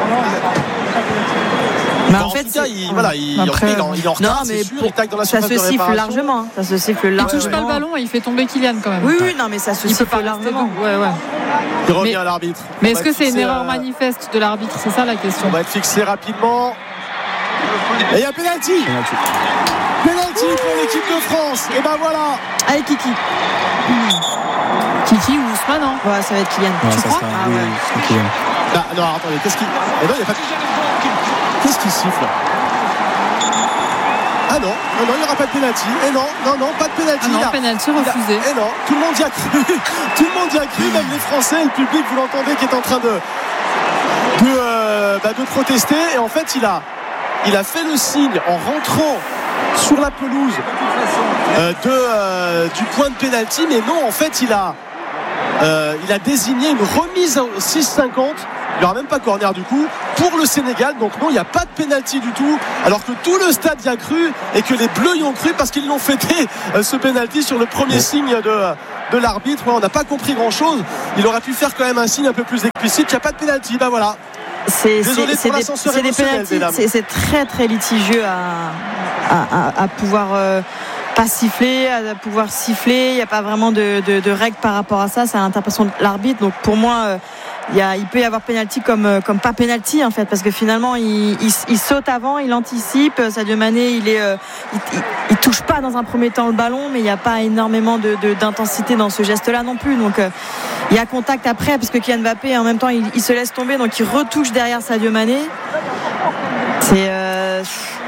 Mais en, en fait, cas, il, voilà, il, après, il, il est en retard, non, mais c'est sûr, il tacle dans la ça se siffle largement. Ça se siffle largement. Il touche pas le ballon et il fait tomber Kylian quand même. Oui, oui, non, mais ça se il siffle largement. Ouais, ouais. Il revient mais, à l'arbitre. Mais est-ce que c'est une erreur euh... manifeste de l'arbitre? C'est ça la question. On va être fixé rapidement. Et il y a penalty. Penalty. Penalty pour l'équipe de France. Et ben voilà. Allez, Kiki. Mmh. Kiki ou Ousmane, hein? Ouais, ça va être Kylian. Ouais, tu crois sera, ah, oui, ouais. c'est Kylian. Ah, non, attendez, qu'est-ce qui. Eh ben, il y a pas... Qu'est-ce qui siffle? Ah non, non, non, il n'y aura pas de pénalty. Et non, non, non, pas de pénalty. Ah non, pénalty refusé. Et non, tout le monde y a cru. Tout le monde y a cru, même les Français, le public, vous l'entendez, qui est en train de de, euh, bah, de protester. Et en fait, il a, il a fait le signe en rentrant sur la pelouse euh, de, euh, du point de pénalty, mais non, en fait, il a, euh, il a désigné une remise à six cinquante. Il n'y aura même pas corner du coup pour le Sénégal, donc non, il n'y a pas de pénalty du tout, alors que tout le stade y a cru et que les Bleus y ont cru parce qu'ils l'ont fêté, euh, ce pénalty sur le premier signe de, de l'arbitre. Ouais, on n'a pas compris grand chose. Il aurait pu faire quand même un signe un peu plus explicite. Il n'y a pas de pénalty, ben voilà. C'est, Désolé c'est, pour c'est l'ascenseur des, c'est des émotionnel, pénaltys, c'est, c'est très très litigieux à, à, à, à pouvoir euh, pas siffler, à pouvoir siffler. Il n'y a pas vraiment de, de, de règles par rapport à ça. C'est à l'interprétation de l'arbitre. Donc pour moi, euh, il, y a, il peut y avoir pénalty comme, comme pas pénalty en fait, parce que finalement il, il, il saute avant, il anticipe. Sadio Mané, il est, euh, il, il, il touche pas dans un premier temps le ballon, mais il n'y a pas énormément de, de, d'intensité dans ce geste-là non plus. Donc euh, il y a contact après, parce que Kylian Mbappé en même temps il, il se laisse tomber, donc il retouche derrière Sadio Mané. C'est euh...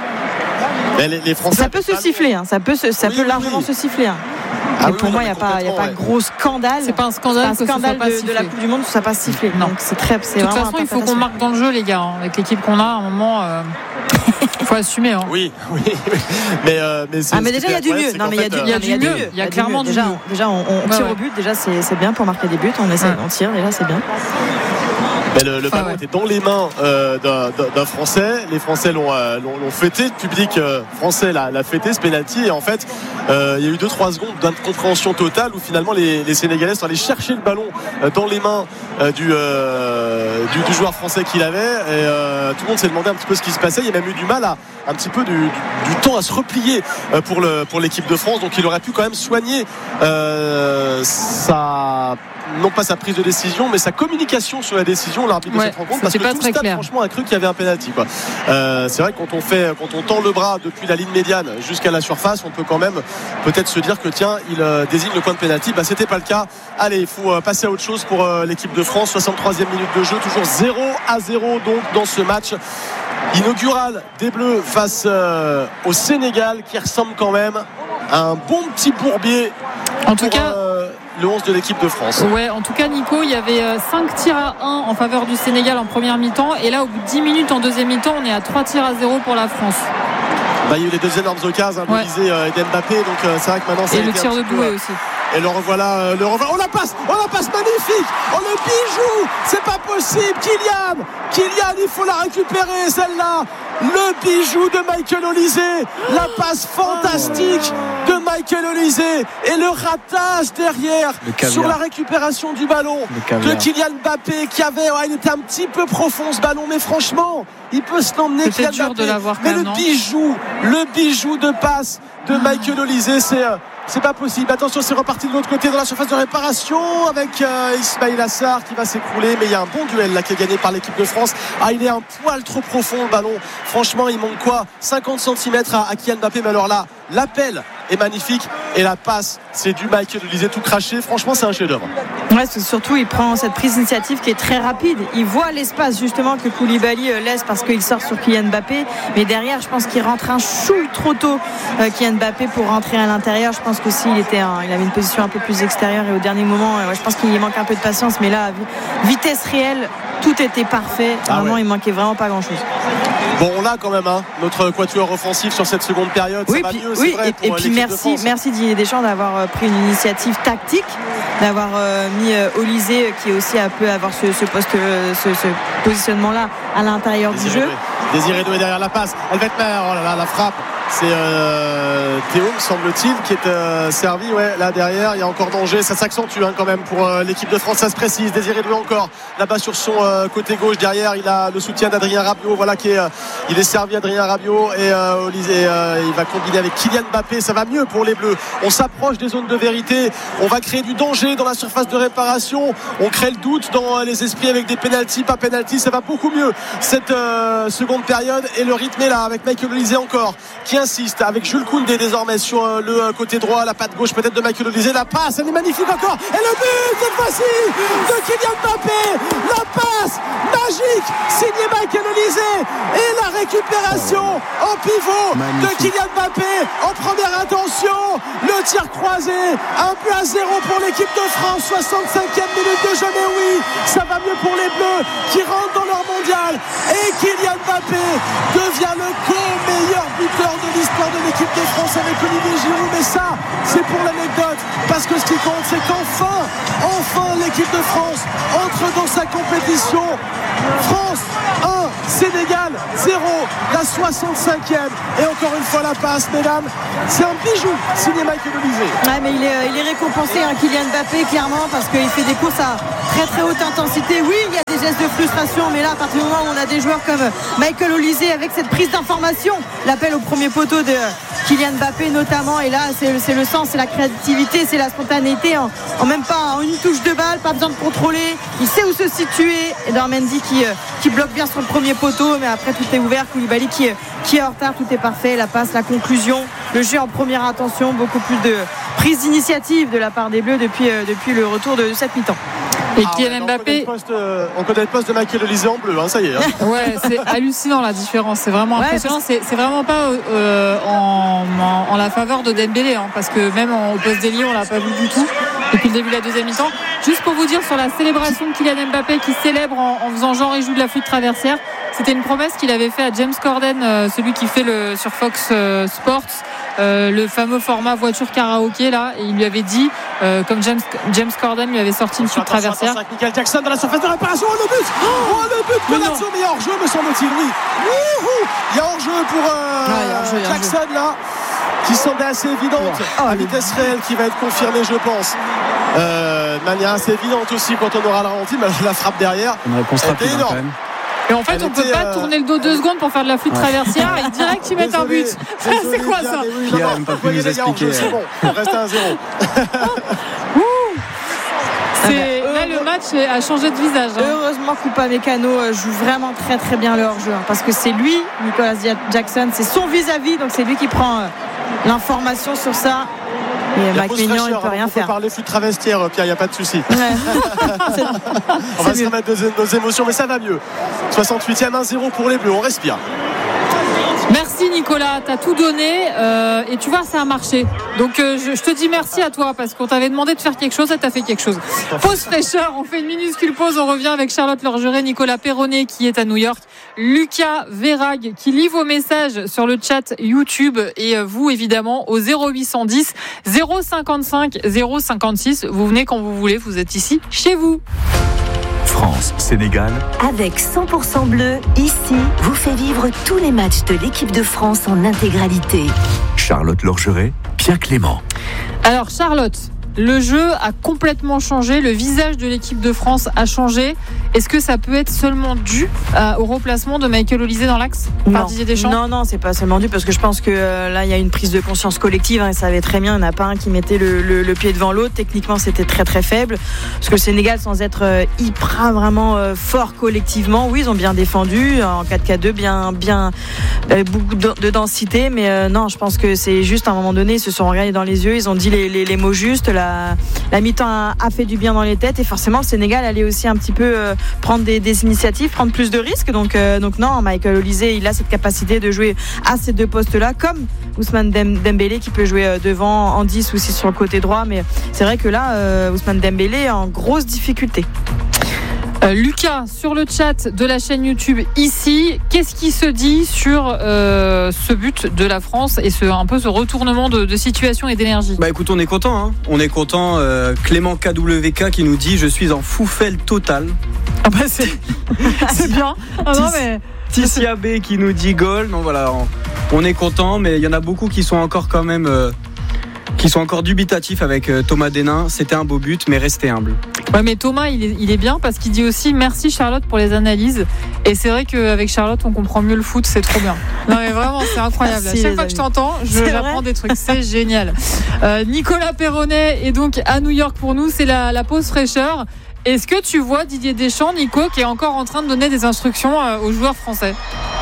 les, les Français ça peut se siffler, hein. ça peut, se, ça oui, peut oui, largement oui. se siffler. Hein. Ah mais oui, pour oui, moi, non, il n'y a, pas, y a pas ouais. gros scandale. C'est pas un scandale, c'est pas un scandale que ce soit pas de, de la Coupe du Monde, ça passe sifflé. Non. Donc c'est très, c'est de toute vraiment façon, il faut qu'on marque dans le jeu, les gars. Hein. Avec l'équipe qu'on a, à un moment, il euh, faut assumer. Hein. Oui, oui, mais, euh, mais, c'est, ah, mais déjà, il y a du mieux. Non, mais il y a du, il y a du mieux. Il y a clairement du mieux. Déjà, déjà on, on ouais, tire ouais. au but. Déjà, c'est, c'est bien pour marquer des buts. On essaie, ouais. on tire. Déjà, c'est bien. Mais le, le ballon ah ouais. était dans les mains euh, d'un, d'un Français. Les Français l'ont, euh, l'ont, l'ont fêté. Le public euh, français l'a, l'a fêté, ce penalty. Et en fait, euh, il y a eu deux trois secondes d'incompréhension totale où finalement les, les Sénégalais sont allés chercher le ballon euh, dans les mains euh, du, euh, du, du joueur français qu'il avait. Et euh, tout le monde s'est demandé un petit peu ce qui se passait. Il y a même eu du mal à un petit peu du, du, du temps à se replier euh, pour, le, pour l'équipe de France. Donc il aurait pu quand même soigner euh, sa... non pas sa prise de décision, mais sa communication sur la décision, l'arbitre ouais, de cette rencontre, parce que pas tout le très stade clair. franchement a cru qu'il y avait un penalty quoi. Euh, c'est vrai que quand on fait, quand on tend le bras depuis la ligne médiane jusqu'à la surface, on peut quand même peut-être se dire que tiens, il euh, désigne le point de penalty. Bah c'était pas le cas. Allez, il faut euh, passer à autre chose pour euh, l'équipe de France. soixante-troisième minute de jeu, toujours zéro à zéro donc dans ce match inaugural des Bleus face euh, au Sénégal, qui ressemble quand même à un bon petit bourbier. En tout pour, cas. Euh, le onze de l'équipe de France. Ouais, en tout cas, Nico, il y avait cinq tirs à un en faveur du Sénégal en première mi-temps. Et là, au bout de dix minutes en deuxième mi-temps, on est à trois tirs à zéro pour la France. Bah, il y a eu les deux énormes occasions, hein, Olysée euh, et Mbappé. Donc euh, c'est vrai que maintenant ça et a le été tir un de petit peu, Doué euh, aussi. Et le revoilà, euh, le revoilà. Oh la passe, oh la passe magnifique. Oh le bijou, c'est pas possible. Kylian, Kylian, il faut la récupérer celle-là. Le bijou de Michael Olysée, la passe fantastique de Michael Olysée et le ratage derrière sur la récupération du ballon de Kylian Mbappé qui avait, ouais, il était un petit peu profond ce ballon, mais franchement, il peut se l'emmener. C'était Kylian dur Mbappé. de l'avoir Mais quand le même, bijou, le bijou de passe de Michael Olysée, c'est euh, c'est pas possible. Attention, c'est reparti de l'autre côté dans la surface de réparation avec euh, Ismail Assar qui va s'écrouler, mais il y a un bon duel là qui est gagné par l'équipe de France. Ah, il est un poil trop profond le ballon. Franchement, il manque quoi, cinquante centimètres à, à Kylian Mbappé, mais alors là, l'appel est magnifique et la passe, c'est du Michael Olysée tout craché. Franchement, c'est un chef-d'œuvre. Ouais, surtout, il prend cette prise d'initiative qui est très rapide. Il voit l'espace justement que Koulibaly laisse parce qu'il sort sur Kylian Mbappé, mais derrière, je pense qu'il rentre un chouille trop tôt, euh, Kylian Mbappé, pour rentrer à l'intérieur. Je pense qu'aussi il était, un, il avait une position un peu plus extérieure et au dernier moment, ouais, je pense qu'il manque un peu de patience, mais là, vitesse réelle, tout était parfait. Ah vraiment, ouais. il manquait vraiment pas grand-chose. Bon, on a quand même hein, notre quatuor offensif sur cette seconde période. Oui, ça puis, va mieux, oui, c'est vrai, et, pour et puis l'équipe de merci, France. merci Didier Deschamps d'avoir pris une initiative tactique, d'avoir euh, mis euh, Olysée qui est aussi un peu avoir ce, ce poste, ce, ce positionnement-là à l'intérieur du jeu. Désiré Doué derrière la passe. Elvetmer, oh là là, la frappe. C'est euh, Théo, me semble-t-il, qui est euh, servi. Ouais, là derrière, il y a encore danger. Ça s'accentue hein, quand même pour euh, l'équipe de France. Ça se précise. Désiré Doué encore là-bas sur son euh, côté gauche. Derrière, il a le soutien d'Adrien Rabiot. Voilà qui est, euh, il est servi Adrien Rabiot et euh, Olysée, euh, il va combiner avec Kylian Mbappé. Ça va mieux pour les Bleus. On s'approche des zones de vérité. On va créer du danger dans la surface de réparation. On crée le doute dans les esprits avec des pénaltys, pas pénaltys. Ça va beaucoup mieux cette euh, seconde période et le rythme est là avec Michael Olysée encore qui insiste avec Jules Koundé désormais sur euh, le côté droit, la patte gauche peut-être de Michael Olysée. La passe, elle est magnifique encore. Et le but cette fois-ci de Kylian Mbappé. La passe magique signée Michael Olysée et la récupération en pivot Magnifique. de Kylian Mbappé en première intention. Le tir croisé, un but à zéro pour l'équipe de France. soixante-cinquième minute de jeu, mais oui, ça va mieux pour les Bleus qui rentrent dans leur mondial. Et Kylian Mbappé devient le co-meilleur buteur de l'histoire de l'équipe de France avec Olivier Giroud. Mais ça, c'est pour l'anecdote, parce que ce qui compte, c'est qu'enfin, enfin l'équipe de France entre dans sa compétition. France un, Sénégal zéro, la soixante-cinquième. Et encore une fois la passe, mesdames, c'est un bijou signé Michael Olise. Ouais, mais il est, il est récompensé, hein, Kylian Mbappé, clairement, parce qu'il fait des courses à très très haute intensité. Oui, il y a des gestes de frustration, mais là, à partir du moment où on a des joueurs comme Michael Olise avec cette prise d'information, l'appel au premier poteau de Kylian Mbappé notamment, et là c'est, c'est le sens, c'est la créativité, c'est la spontanéité en, en même pas en une touche de balle, pas besoin de contrôler, il sait où se situer. Edouard Mendy qui, qui bloque bien sur le premier poteau, mais après tout est ouvert. Koulibaly qui, qui est en retard, tout est parfait, la passe, la conclusion, le jeu en première intention, beaucoup plus de prise d'initiative de la part des Bleus depuis, euh, depuis le retour de cette mi-temps. Et ah Kylian ouais, Mbappé. On connaît, poste, euh, on connaît le poste de Michael Olise en bleu, hein, ça y est. Hein. Ouais, c'est hallucinant la différence. C'est vraiment ouais, impressionnant. C'est, c'est vraiment pas euh, en, en, en la faveur de Dembélé, hein, parce que même en, au poste d'ailier, on l'a pas vu du tout depuis le début de la deuxième mi-temps. Juste pour vous dire sur la célébration de Kylian Mbappé qui célèbre en, en faisant genre et joue de la flûte traversière. C'était une promesse qu'il avait fait à James Corden, euh, celui qui fait le sur Fox euh, Sports. Euh, le fameux format voiture karaoké là, et il lui avait dit euh, comme James, James Corden lui avait sorti une flûte traversière. Michael Jackson dans la surface de réparation. Oh le but, oh le but de Lazio, mais il y a hors-jeu me semble-t-il. Oui, Wouhou, il y a hors-jeu pour euh, ah, hors-jeu, Jackson là, qui semblait assez évidente oh, à vitesse réelle, qui va être confirmée je pense euh, de manière assez évidente aussi quand on aura le ralenti, mais la frappe derrière une réponse rapide énorme quand même. Et en fait, elle on ne peut pas euh... tourner le dos deux secondes pour faire de la flûte ouais. traversière et direct ils mettent un but. Désolé, c'est quoi ça oui, Pierre n'a pas pu nous expliquer. C'est bon, on reste à un zéro. C'est... Là, le match a changé de visage. Hein. Heureusement qu'Upamecano joue vraiment très très bien le hors-jeu, hein, parce que c'est lui, Nicolas Jackson, c'est son vis-à-vis, donc c'est lui qui prend euh, l'information sur ça. Et Mike Maignan, il ne peut rien on faire. On peut parler flûte travestière, Pierre, il n'y a pas de souci. Ouais. On va se remettre de nos émotions, mais ça va mieux. soixante-huitième, un zéro pour les Bleus, on respire. Merci Nicolas, t'as tout donné euh, et tu vois ça a marché. Donc euh, je, je te dis merci à toi parce qu'on t'avait demandé de faire quelque chose et t'as fait quelque chose. Pause fraîcheur, on fait une minuscule pause, on revient avec Charlotte Lorgeret, Nicolas Perronnet qui est à New York, Lucas Verrag qui lit vos messages sur le chat YouTube et vous évidemment au zéro huit cent dix zéro cinquante-cinq zéro cinquante-six. Vous venez quand vous voulez, vous êtes ici chez vous. France, Sénégal. Avec cent pour cent bleu, ici, vous fait vivre tous les matchs de l'équipe de France en intégralité. Charlotte Lorgeret, Pierre Clément. Alors Charlotte, le jeu a complètement changé, le visage de l'équipe de France a changé. Est-ce que ça peut être seulement dû à, au remplacement de Michael Olise dans l'axe par non. Didier Deschamps ? Non, non, c'est pas seulement dû parce que je pense que euh, là il y a une prise de conscience collective, hein, et ça savait très bien, il n'y en a pas un qui mettait le, le, le pied devant l'autre. Techniquement c'était très très faible parce que le Sénégal, sans être euh, hyper vraiment euh, fort collectivement, oui ils ont bien défendu en quatre quatre deux, bien, bien euh, beaucoup de, de densité, mais euh, non, je pense que c'est juste à un moment donné ils se sont regardés dans les yeux, ils ont dit les, les, les mots justes, la, la mi-temps a, a fait du bien dans les têtes et forcément le Sénégal allait aussi un petit peu euh, prendre des, des initiatives, prendre plus de risques. Donc, euh, donc non, Michael Olise, il a cette capacité de jouer à ces deux postes-là, comme Ousmane Dembélé qui peut jouer devant en dix ou six sur le côté droit. Mais c'est vrai que là, euh, Ousmane Dembélé est en grosse difficulté. Euh, Lucas, sur le chat de la chaîne YouTube ici, qu'est-ce qui se dit sur euh, ce but de la France et ce, un peu ce retournement de, de situation et d'énergie ? Bah écoute, on est content, hein. On est content. Euh, Clément K W K qui nous dit: je suis en foufelle totale. Ah bah c'est, c'est bien. Ah non, mais... Tissia B qui nous dit goal. Non voilà, on, on est content, mais il y en a beaucoup qui sont encore quand même euh, qui sont encore dubitatifs avec euh, Thomas Denain. C'était un beau but, mais restez humble. Ouais, mais Thomas, il est, il est bien parce qu'il dit aussi merci Charlotte pour les analyses. Et c'est vrai qu'avec Charlotte, on comprend mieux le foot, c'est trop bien. Non mais vraiment, c'est incroyable. Merci, chaque fois amis. que je t'entends, je, j'apprends des trucs, c'est génial. Euh, Nicolas Perronnet est donc à New York pour nous, c'est la, la pause fraîcheur. Est-ce que tu vois Didier Deschamps, Nico, qui est encore en train de donner des instructions aux joueurs français ?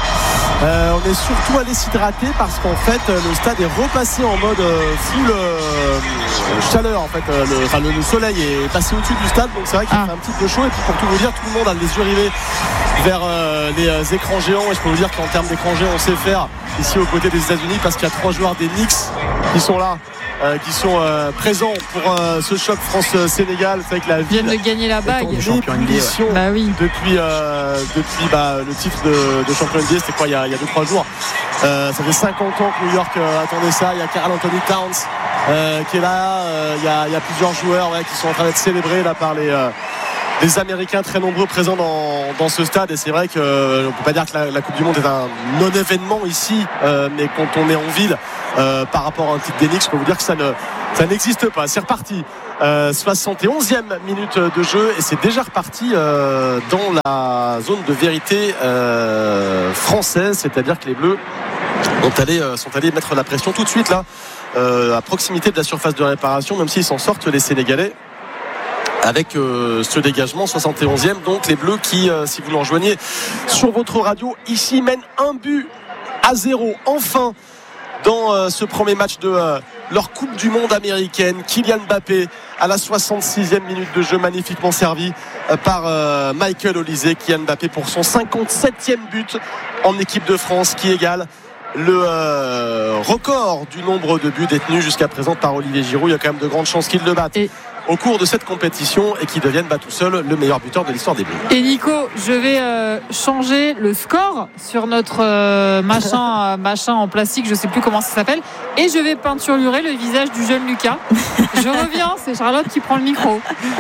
Euh, on est surtout allé s'hydrater parce qu'en fait le stade est repassé en mode euh, full euh, chaleur en fait. Euh, le, enfin, le, le soleil est passé au-dessus du stade, donc c'est vrai qu'il ah. fait un petit peu chaud. Et puis pour tout vous dire, tout le monde a les yeux rivés vers euh, les euh, écrans géants. Et je peux vous dire qu'en termes d'écrans géants, on sait faire ici aux côtés des États-Unis parce qu'il y a trois joueurs des Knicks qui sont là. Euh, qui sont euh, présents pour euh, ce choc France-Sénégal. C'est vrai que la ville vient de gagner la bague ébullition bah oui. depuis, euh, depuis bah, le titre de, de champion N B A. C'était quoi il y a deux trois jours. Euh, ça fait cinquante ans que New York euh, attendait ça. Il y a Karl Anthony Towns euh, qui est là. Euh, il, y a, il y a plusieurs joueurs ouais, qui sont en train d'être célébrés là par les euh, les Américains très nombreux présents dans, dans ce stade. Et c'est vrai qu'on euh, ne peut pas dire que la, la Coupe du Monde est un non-événement ici, euh, mais quand on est en ville euh, par rapport à un titre d'Enix, je peux vous dire que ça, ne, ça n'existe pas. C'est reparti. Euh, soixante et onzième minute de jeu et c'est déjà reparti euh, dans la zone de vérité euh, française, c'est-à-dire que les Bleus sont allés, euh, sont allés mettre la pression tout de suite là, euh, à proximité de la surface de réparation, même s'ils s'en sortent les Sénégalais. Avec euh, ce dégagement, soixante et onzième, donc les Bleus qui, euh, si vous nous rejoignez sur votre radio, ici mènent un but à zéro, enfin, dans euh, ce premier match de euh, leur Coupe du Monde américaine. Kylian Mbappé à la soixante-sixième minute de jeu, magnifiquement servi euh, par euh, Michael Olise. Kylian Mbappé pour son cinquante-septième but en équipe de France, qui égale le euh, record du nombre de buts détenus jusqu'à présent par Olivier Giroud. Il y a quand même de grandes chances qu'il le batte. Et au cours de cette compétition et qui devienne bah, tout seul le meilleur buteur de l'histoire des Bleus. Et Nico, je vais euh, changer le score sur notre euh, machin, euh, machin en plastique, je sais plus comment ça s'appelle, et je vais peinturer le visage du jeune Lucas. Je reviens, c'est Charlotte qui prend le micro.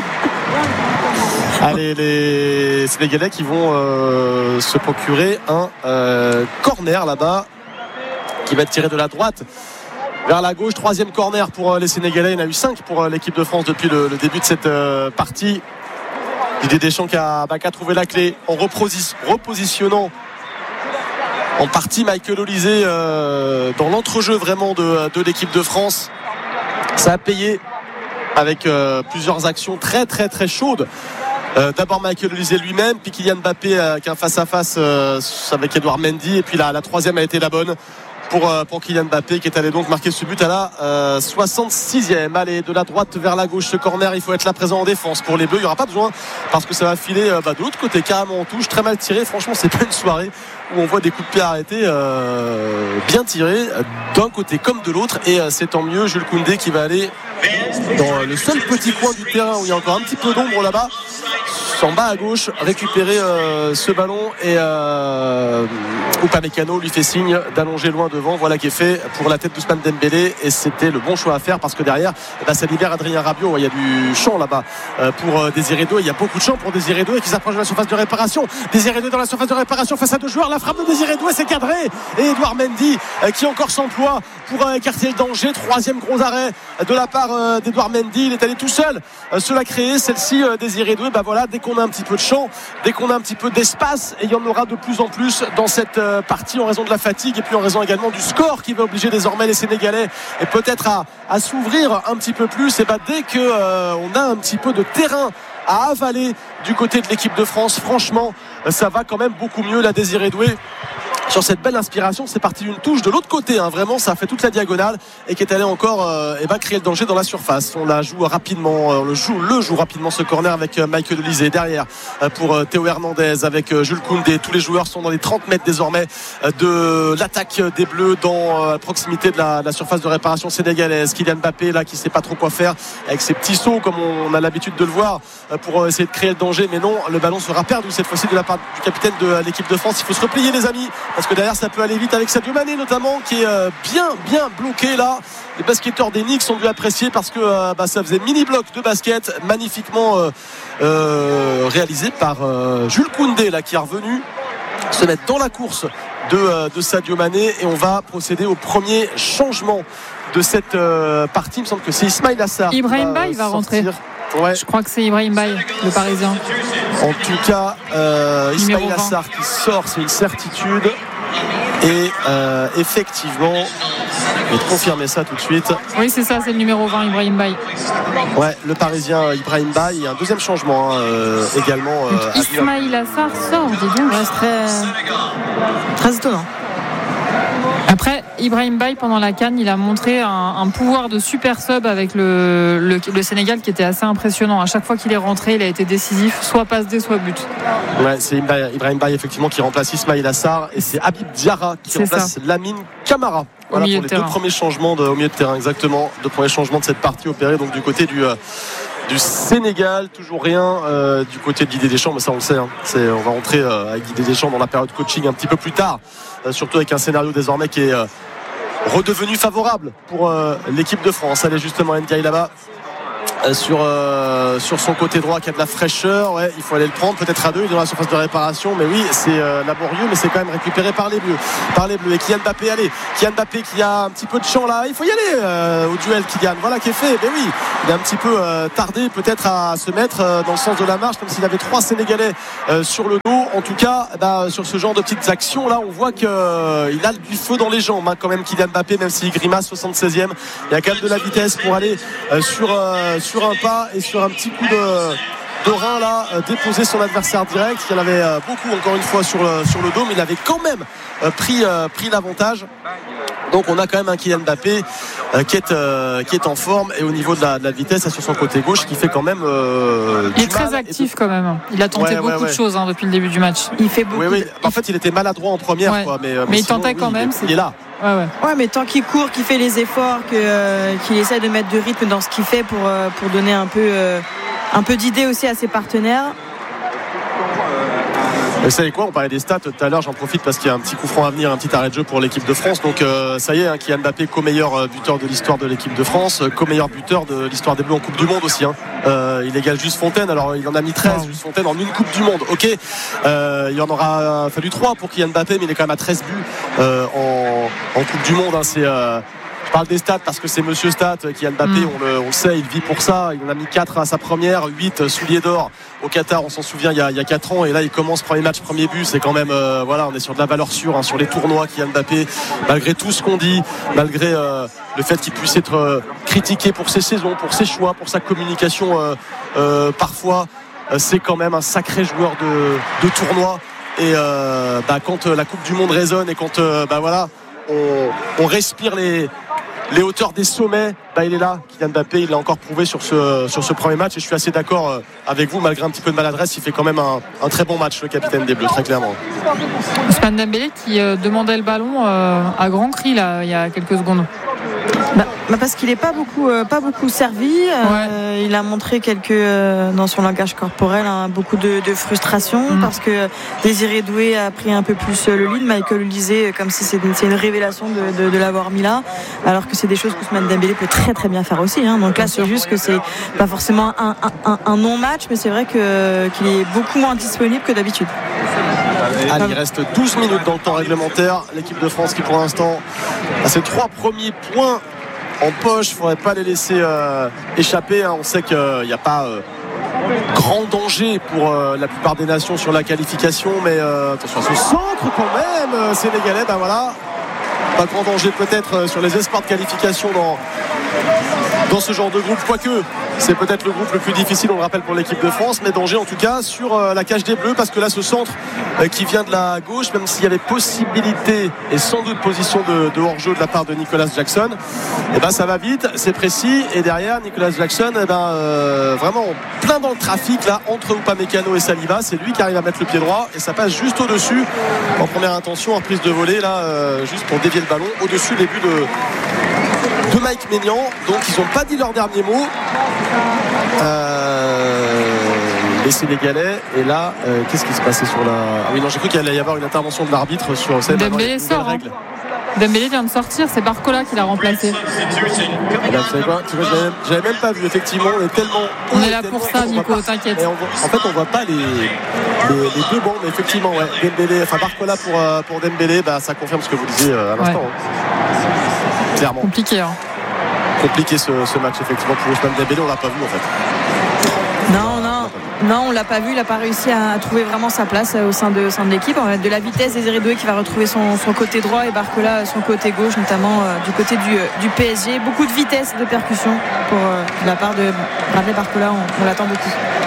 Allez, les Sénégalais qui vont euh, se procurer un euh, corner là-bas qui va être tiré de la droite vers la gauche. Troisième corner pour les Sénégalais. Il y en a eu cinq pour l'équipe de France depuis le, le début de cette euh, partie. Didier Deschamps qui a, bah, qui a trouvé la clé en reposi- repositionnant en partie Michael Olise euh, dans l'entrejeu vraiment de, de l'équipe de France. Ça a payé avec euh, plusieurs actions très très très chaudes. Euh, d'abord Michael Olise lui-même, puis Kylian Mbappé euh, qui a un face-à-face euh, avec Edouard Mendy, et puis la, la troisième a été la bonne pour, euh, pour Kylian Mbappé qui est allé donc marquer ce but à la euh, soixante-sixième. Allez, de la droite vers la gauche, ce corner, il faut être là présent en défense pour les Bleus. Il n'y aura pas besoin parce que ça va filer euh, bah, de l'autre côté, carrément en touche, très mal tiré. Franchement, c'est pas une soirée où on voit des coups de pied arrêtés euh, bien tirés d'un côté comme de l'autre, et euh, c'est tant mieux. Jules Koundé qui va aller dans le seul petit coin du terrain où il y a encore un petit peu d'ombre là-bas, en bas à gauche, récupérer euh, ce ballon, et euh, Upamecano lui fait signe d'allonger loin devant. Voilà qui est fait pour la tête d'Ousmane Dembélé, et c'était le bon choix à faire parce que derrière eh ben, ça libère Adrien Rabiot. Il y a du champ là-bas euh, pour euh, Désiré Doué. Il y a beaucoup de champ pour Désiré Doué qui s'approche de la surface de réparation. Désiré Doué dans la surface de réparation face à deux joueurs. La frappe de Désiré Doué, c'est cadré, et Edouard Mendy euh, qui encore s'emploie pour euh, écarter le danger. Troisième gros arrêt de la part euh, d'Edouard Mendy. Il est allé tout seul euh, se la créer, celle-ci euh, Désiré Doué. Bah voilà, dès qu'on a un petit peu de champ, dès qu'on a un petit peu d'espace, et il y en aura de plus en plus dans cette euh, partie en raison de la fatigue et puis en raison également du score qui va obliger désormais les Sénégalais et peut-être à, à s'ouvrir un petit peu plus. Et bah dès que euh, on a un petit peu de terrain à avaler du côté de l'équipe de France, franchement ça va quand même beaucoup mieux. La Désiré Doué sur cette belle inspiration, c'est parti d'une touche de l'autre côté, hein. Vraiment ça a fait toute la diagonale et qui est allé encore euh, et bah, créer le danger dans la surface. On la joue rapidement, on le joue, le joue rapidement ce corner avec euh, Michael Olise derrière euh, pour euh, Théo Hernandez avec euh, Jules Koundé. Tous les joueurs sont dans les trente mètres désormais euh, de l'attaque des Bleus, dans euh, proximité de la, de la surface de réparation sénégalaise. Kylian Mbappé là qui sait pas trop quoi faire avec ses petits sauts comme on a l'habitude de le voir euh, pour euh, essayer de créer le danger, mais non, le ballon sera perdu cette fois-ci de la part du capitaine de euh, l'équipe de France. Il faut se replier les amis, parce que derrière ça peut aller vite avec Sadio Mané notamment qui est euh, bien bien bloqué là. Les basketteurs des Knicks ont dû apprécier parce que euh, bah, ça faisait mini bloc de basket magnifiquement euh, euh, réalisé par euh, Jules Koundé là qui est revenu se mettre dans la course de, euh, de Sadio Mané, et on va procéder au premier changement de cette euh, partie. Il me semble que c'est Ismaïl Assar. Ibrahim Baye va, va rentrer. Ouais. Je crois que c'est Ibrahim Baye, le Parisien. En tout cas, euh, Ismaïl Assar qui sort, c'est une certitude. Et euh, effectivement, je vais te confirmer ça tout de suite. Oui, c'est ça, c'est le numéro vingt, Ibrahim Baye. Ouais, le Parisien Ibrahim Baye. Il y a un deuxième changement hein, euh, également. Euh, Ismaïl Assar sort, dis donc. Ouais, c'est très, très étonnant. Après, Ibrahim Baye, pendant la CAN, il a montré un, un pouvoir de super sub avec le, le, le Sénégal qui était assez impressionnant. À chaque fois qu'il est rentré, il a été décisif, soit passe D, soit but. Ouais, c'est Ibrahim Baye effectivement qui remplace Ismaïl Assar et c'est Habib Diarra qui c'est remplace ça. Lamine Camara. Voilà pour les deux premiers changements de, au milieu de terrain, exactement. Deux premiers changements de cette partie opérés donc du côté du, euh, du Sénégal. Toujours rien euh, du côté de Didier Deschamps, mais ça on le sait. Hein. C'est, on va rentrer euh, avec Didier Deschamps dans la période coaching un petit peu plus tard, euh, surtout avec un scénario désormais qui est euh, redevenu favorable pour euh, l'équipe de France. Allez justement Ndiaye là-bas. Sur, euh, sur son côté droit qui a de la fraîcheur, ouais, il faut aller le prendre peut-être à deux, il est dans la surface de réparation, mais oui c'est euh, laborieux, mais c'est quand même récupéré par les Bleus par les Bleus et Kylian Mbappé, allez Kylian Mbappé qui a un petit peu de champ là, il faut y aller euh, au duel Kylian, voilà qui est fait, mais oui il a un petit peu euh, tardé peut-être à se mettre euh, dans le sens de la marche, comme s'il avait trois Sénégalais euh, sur le dos, en tout cas bah, sur ce genre de petites actions là on voit qu'il euh, a du feu dans les jambes hein, quand même Kylian Mbappé, même s'il grimace soixante-seizième, il y a quand même de la vitesse pour aller euh, sur, euh, sur sur un pas et sur un petit coup de, de rein là, euh, déposer son adversaire direct. Il y en avait euh, beaucoup encore une fois sur le, sur le dos, mais il avait quand même euh, pris, euh, pris l'avantage. Donc on a quand même un Kylian Mbappé euh, qui, est, euh, qui est en forme et au niveau de la, de la vitesse sur son côté gauche qui fait quand même euh, il est très actif quand même, il a tenté ouais, beaucoup ouais, ouais. de choses hein, depuis le début du match, il fait beaucoup oui, oui. De... en fait il était maladroit en première ouais. quoi, mais, mais, mais il sinon, tentait quand oui, même il est, c'est... il est là ouais, ouais. ouais mais tant qu'il court, qu'il fait les efforts, que, euh, qu'il essaie de mettre du rythme dans ce qu'il fait pour, euh, pour donner un peu, euh, un peu d'idées aussi à ses partenaires. Vous savez quoi, on parlait des stats tout à l'heure, j'en profite parce qu'il y a un petit coup franc à venir, un petit arrêt de jeu pour l'équipe de France. Donc euh, ça y est, hein, Kylian Mbappé co-meilleur buteur de l'histoire de l'équipe de France, co-meilleur buteur de l'histoire des Bleus en Coupe du Monde aussi. Hein. Euh, il égale Juste Fontaine, alors il en a mis treize, Juste Fontaine en une Coupe du Monde. Ok, euh, il en aura fallu trois pour Kylian Mbappé, mais il est quand même à treize buts euh, en, en Coupe du Monde. Hein. C'est... Euh, Je parle des stats parce que c'est Monsieur Stat, Kylian Mbappé, mmh. on, le, on le sait, il vit pour ça. Il en a mis quatre à sa première, huit souliers d'or au Qatar, on s'en souvient, il y a, il y a quatre ans. Et là, il commence premier match, premier but. C'est quand même, euh, voilà, on est sur de la valeur sûre hein, sur les tournois. Kylian Mbappé, malgré tout ce qu'on dit, malgré euh, le fait qu'il puisse être euh, critiqué pour ses saisons, pour ses choix, pour sa communication, euh, euh, parfois, euh, c'est quand même un sacré joueur de, de tournoi. Et euh, bah, quand euh, la Coupe du Monde résonne et quand, euh, bah voilà, on, on respire les les hauteurs des sommets, bah il est là, Kylian Mbappé, il l'a encore prouvé sur ce, sur ce premier match et je suis assez d'accord avec vous, malgré un petit peu de maladresse, il fait quand même un, un très bon match, le capitaine des Bleus, très clairement. Ousmane Dembélé qui euh, demandait le ballon euh, à grands cris là, il y a quelques secondes. Bah, bah parce qu'il n'est pas beaucoup, euh, pas beaucoup servi. Euh, ouais. Il a montré quelques, euh, dans son langage corporel, hein, beaucoup de, de frustration mmh. parce que Désiré Doué a pris un peu plus le lead. Michael Olise, comme si c'est une, c'est une révélation de, de, de l'avoir mis là, alors que c'est des choses qu'Ousmane Dembélé peut très très bien faire aussi. Hein. Donc là, c'est juste que c'est pas forcément un, un, un non-match, mais c'est vrai que, qu'il est beaucoup moins disponible que d'habitude. Allez, il reste douze minutes dans le temps réglementaire. L'équipe de France qui pour l'instant a ses trois premiers points en poche, il ne faudrait pas les laisser euh, échapper hein. On sait qu'il n'y a pas euh, grand danger pour euh, la plupart des nations sur la qualification, mais euh, attention à ce centre quand même euh, sénégalais, ben voilà, pas grand danger peut-être euh, sur les espoirs de qualification dans, dans ce genre de groupe, quoique c'est peut-être le groupe le plus difficile, on le rappelle, pour l'équipe de France, mais danger en tout cas sur euh, la cage des Bleus, parce que là ce centre euh, qui vient de la gauche, même s'il y avait possibilité et sans doute position de, de hors-jeu de la part de Nicolas Jackson, et ben ça va vite, c'est précis, et derrière Nicolas Jackson et ben, euh, vraiment plein dans le trafic là entre Upamecano et Saliba, c'est lui qui arrive à mettre le pied droit et ça passe juste au-dessus en première intention, en prise de volée là, euh, juste pour dévier le ballon au-dessus des buts de de Mike Maignan. Donc ils n'ont pas dit leur dernier mot, euh, les Sénégalais. Et là euh, qu'est-ce qui se passait sur la... Ah oui non, j'ai cru qu'il allait y avoir une intervention de l'arbitre sur Dembélé sort hein. Dembélé vient de sortir, c'est Barcola qui l'a remplacé. Eh ben, vous savez quoi, tu vois, j'avais, j'avais même pas vu, effectivement, on est tellement... On est là pour ça, Nico, t'inquiète. Voit, en fait, on voit pas les, les, les deux bancs, mais effectivement, ouais, Dembélé, enfin Barcola pour, euh, pour Dembélé, bah, ça confirme ce que vous disiez euh, à l'instant. Ouais. Hein. Clairement. Compliqué, hein. Compliqué ce, ce match, effectivement, pour Ousmane Dembélé, on l'a pas vu, en fait. Non, non. Non, on l'a pas vu, il n'a pas réussi à trouver vraiment sa place au sein de, au sein de l'équipe. On a de la vitesse, Désiré Doué qui va retrouver son, son côté droit et Barcola son côté gauche, notamment euh, du côté du, du P S G. Beaucoup de vitesse, de percussion pour euh, de la part de Bradley Barcola, on, on l'attend beaucoup.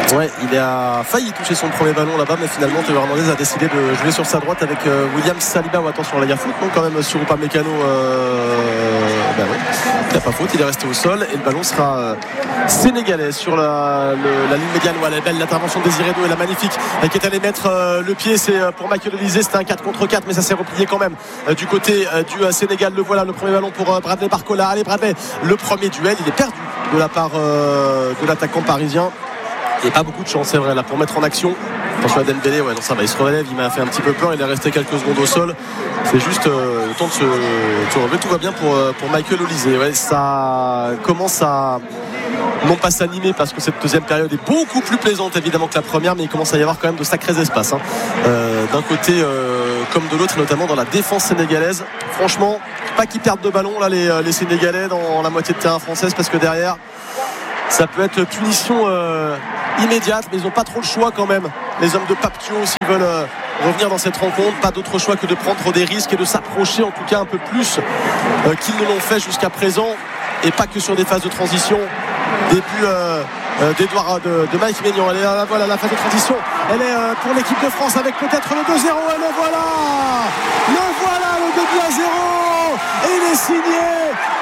Ouais, il a failli toucher son premier ballon là-bas, mais finalement Théo Hernandez a décidé de jouer sur sa droite avec euh, William Saliba. Oh, attention, là il y a faute, non quand même sur Upamecano. Euh... Ben ouais, il n'y a pas faute, il est resté au sol et le ballon sera euh, sénégalais sur la, le, la ligne médiane. Ouais, elle est belle l'intervention de Désiré Doué, la magnifique, qui est allé mettre euh, le pied. C'est euh, pour Michael Olise, c'était un quatre contre quatre, mais ça s'est replié quand même euh, du côté euh, du euh, Sénégal. Le voilà, le premier ballon pour euh, Bradley Barcola. Allez Bradley, le premier duel, il est perdu de la part euh, de l'attaquant parisien. Il n'y a pas beaucoup de chance, c'est vrai, là, pour mettre en action. Attention à Dembélé, ouais, non, ça va, il se relève, il m'a fait un petit peu peur, il est resté quelques secondes au sol. C'est juste euh, le temps de se, de se relever. Tout va bien pour, pour Michael Olise. Ouais, ça commence à non pas s'animer parce que cette deuxième période est beaucoup plus plaisante évidemment que la première, mais il commence à y avoir quand même de sacrés espaces, hein. euh, d'un côté euh, comme de l'autre, notamment dans la défense sénégalaise. Franchement, pas qu'ils perdent de ballon là les, les Sénégalais dans la moitié de terrain française, parce que derrière ça peut être punition euh, immédiate, mais ils n'ont pas trop le choix quand même, les hommes de Paptio, s'ils veulent euh, revenir dans cette rencontre. Pas d'autre choix que de prendre des risques et de s'approcher en tout cas un peu plus euh, qu'ils ne l'ont fait jusqu'à présent, et pas que sur des phases de transition. Début euh, euh, d'Edouard de, de Mike Maignan. Elle est là, voilà, la phase de transition, elle est euh, pour l'équipe de France avec peut-être le deux zéro, et le voilà le voilà le deux buts à zéro, et il est signé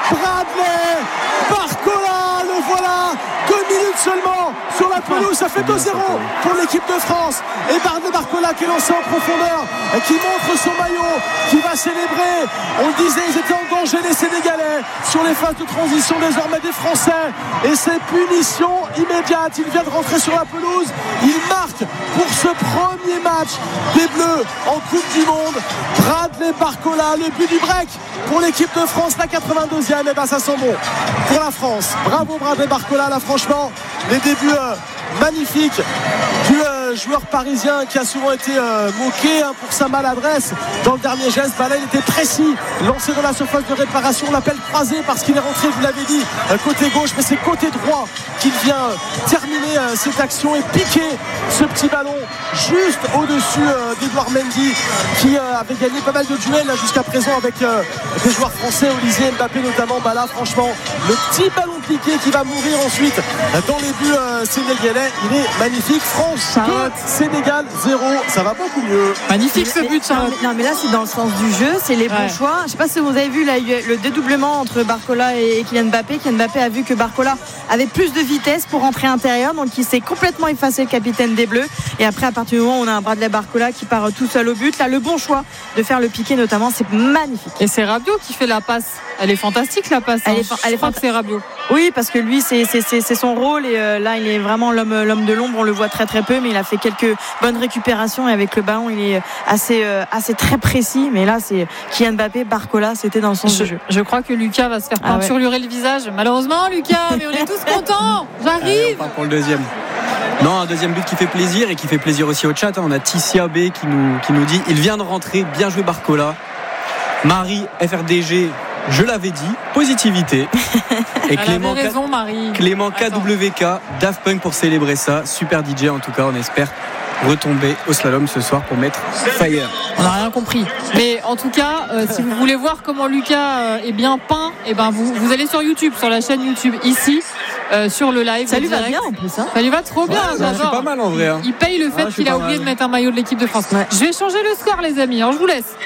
Bradley Barcola. Le voilà, deux minutes seulement sur la pelouse, ça fait deux zéro pour l'équipe de France, et Bradley Barcola qui est lancé en profondeur, qui montre son maillot, qui va célébrer. On le disait, ils étaient en danger les Sénégalais sur les phases de transition désormais des Français, et c'est punition immédiate. Il vient de rentrer sur la pelouse, il marque pour ce premier match des Bleus en Coupe du Monde. Bradley Barcola, le but du break pour l'équipe de France, la quatre-vingt-deuxième. Et ben ça sent bon pour la France. Bravo Bradley Barcola, là franchement les débuts euh, magnifiques du euh, joueur parisien qui a souvent été euh, moqué hein, pour sa maladresse dans le dernier geste. Bah là il était précis, lancé dans la surface de réparation, l'appel croisé parce qu'il est rentré, vous l'avez dit, euh, côté gauche, mais c'est côté droit qu'il vient euh, terminer euh, cette action et piquer ce petit ballon juste au-dessus euh, d'Edouard Mendy, qui euh, avait gagné pas mal de duels là, jusqu'à présent avec euh, des joueurs français, Olise, Mbappé notamment. Bah là franchement le petit ballon piqué qui va mourir ensuite dans les buts euh, sénégalais, il est magnifique. France deux, Sénégal zéro, ça va beaucoup mieux. Magnifique ce but, Charlotte. Non mais là c'est dans le sens du jeu, c'est les bons ouais. choix. Je sais pas si vous avez vu là, le dédoublement entre Barcola et Kylian Mbappé. Kylian Mbappé a vu que Barcola avait plus de vitesse pour rentrer intérieur, donc il s'est complètement effacé, le capitaine des Bleus. Et après à partir du moment où on a un Bradley Barcola qui part tout seul au but, là le bon choix de faire le piqué notamment, c'est magnifique. Et c'est Rabiot qui fait la passe. Elle est fantastique la passe. Elle hein. est, elle est fant- que c'est Rabiot. Oui, parce que lui c'est, c'est, c'est, c'est son rôle, et euh, là il est vraiment l'homme, l'homme de l'ombre. On le voit très très peu, mais il a fait quelques bonnes récupérations, et avec le ballon il est assez, euh, assez très précis. Mais là c'est Kylian Mbappé, Barcola, c'était dans le sens je, du jeu. Je crois que Lucas va se faire peinturer ah ouais. le visage. Malheureusement Lucas, mais on est tous contents. J'arrive. Allez, on part pour le deuxième. Non, un deuxième but qui fait plaisir, et qui fait plaisir aussi au chat. On a Tissia B qui nous, qui nous dit: il vient de rentrer, bien joué Barcola. Marie F R D G, je l'avais dit, positivité. Et Elle Clément, avait raison, Marie. Clément K W K, Daft Punk pour célébrer ça. Super D J en tout cas, on espère retomber au slalom ce soir pour mettre Fire. On n'a rien compris. Mais en tout cas, euh, si vous voulez voir comment Lucas euh, est bien peint, et ben vous, vous allez sur YouTube, sur la chaîne YouTube ici, euh, sur le live. Ça lui direct. va bien en plus. Hein. Ça lui va trop bien. Ouais, c'est pas mal en vrai. Hein. Il paye le fait ah, qu'il a oublié mal. de mettre un maillot de l'équipe de France. Ouais. Je vais changer le score, les amis. Alors je vous laisse.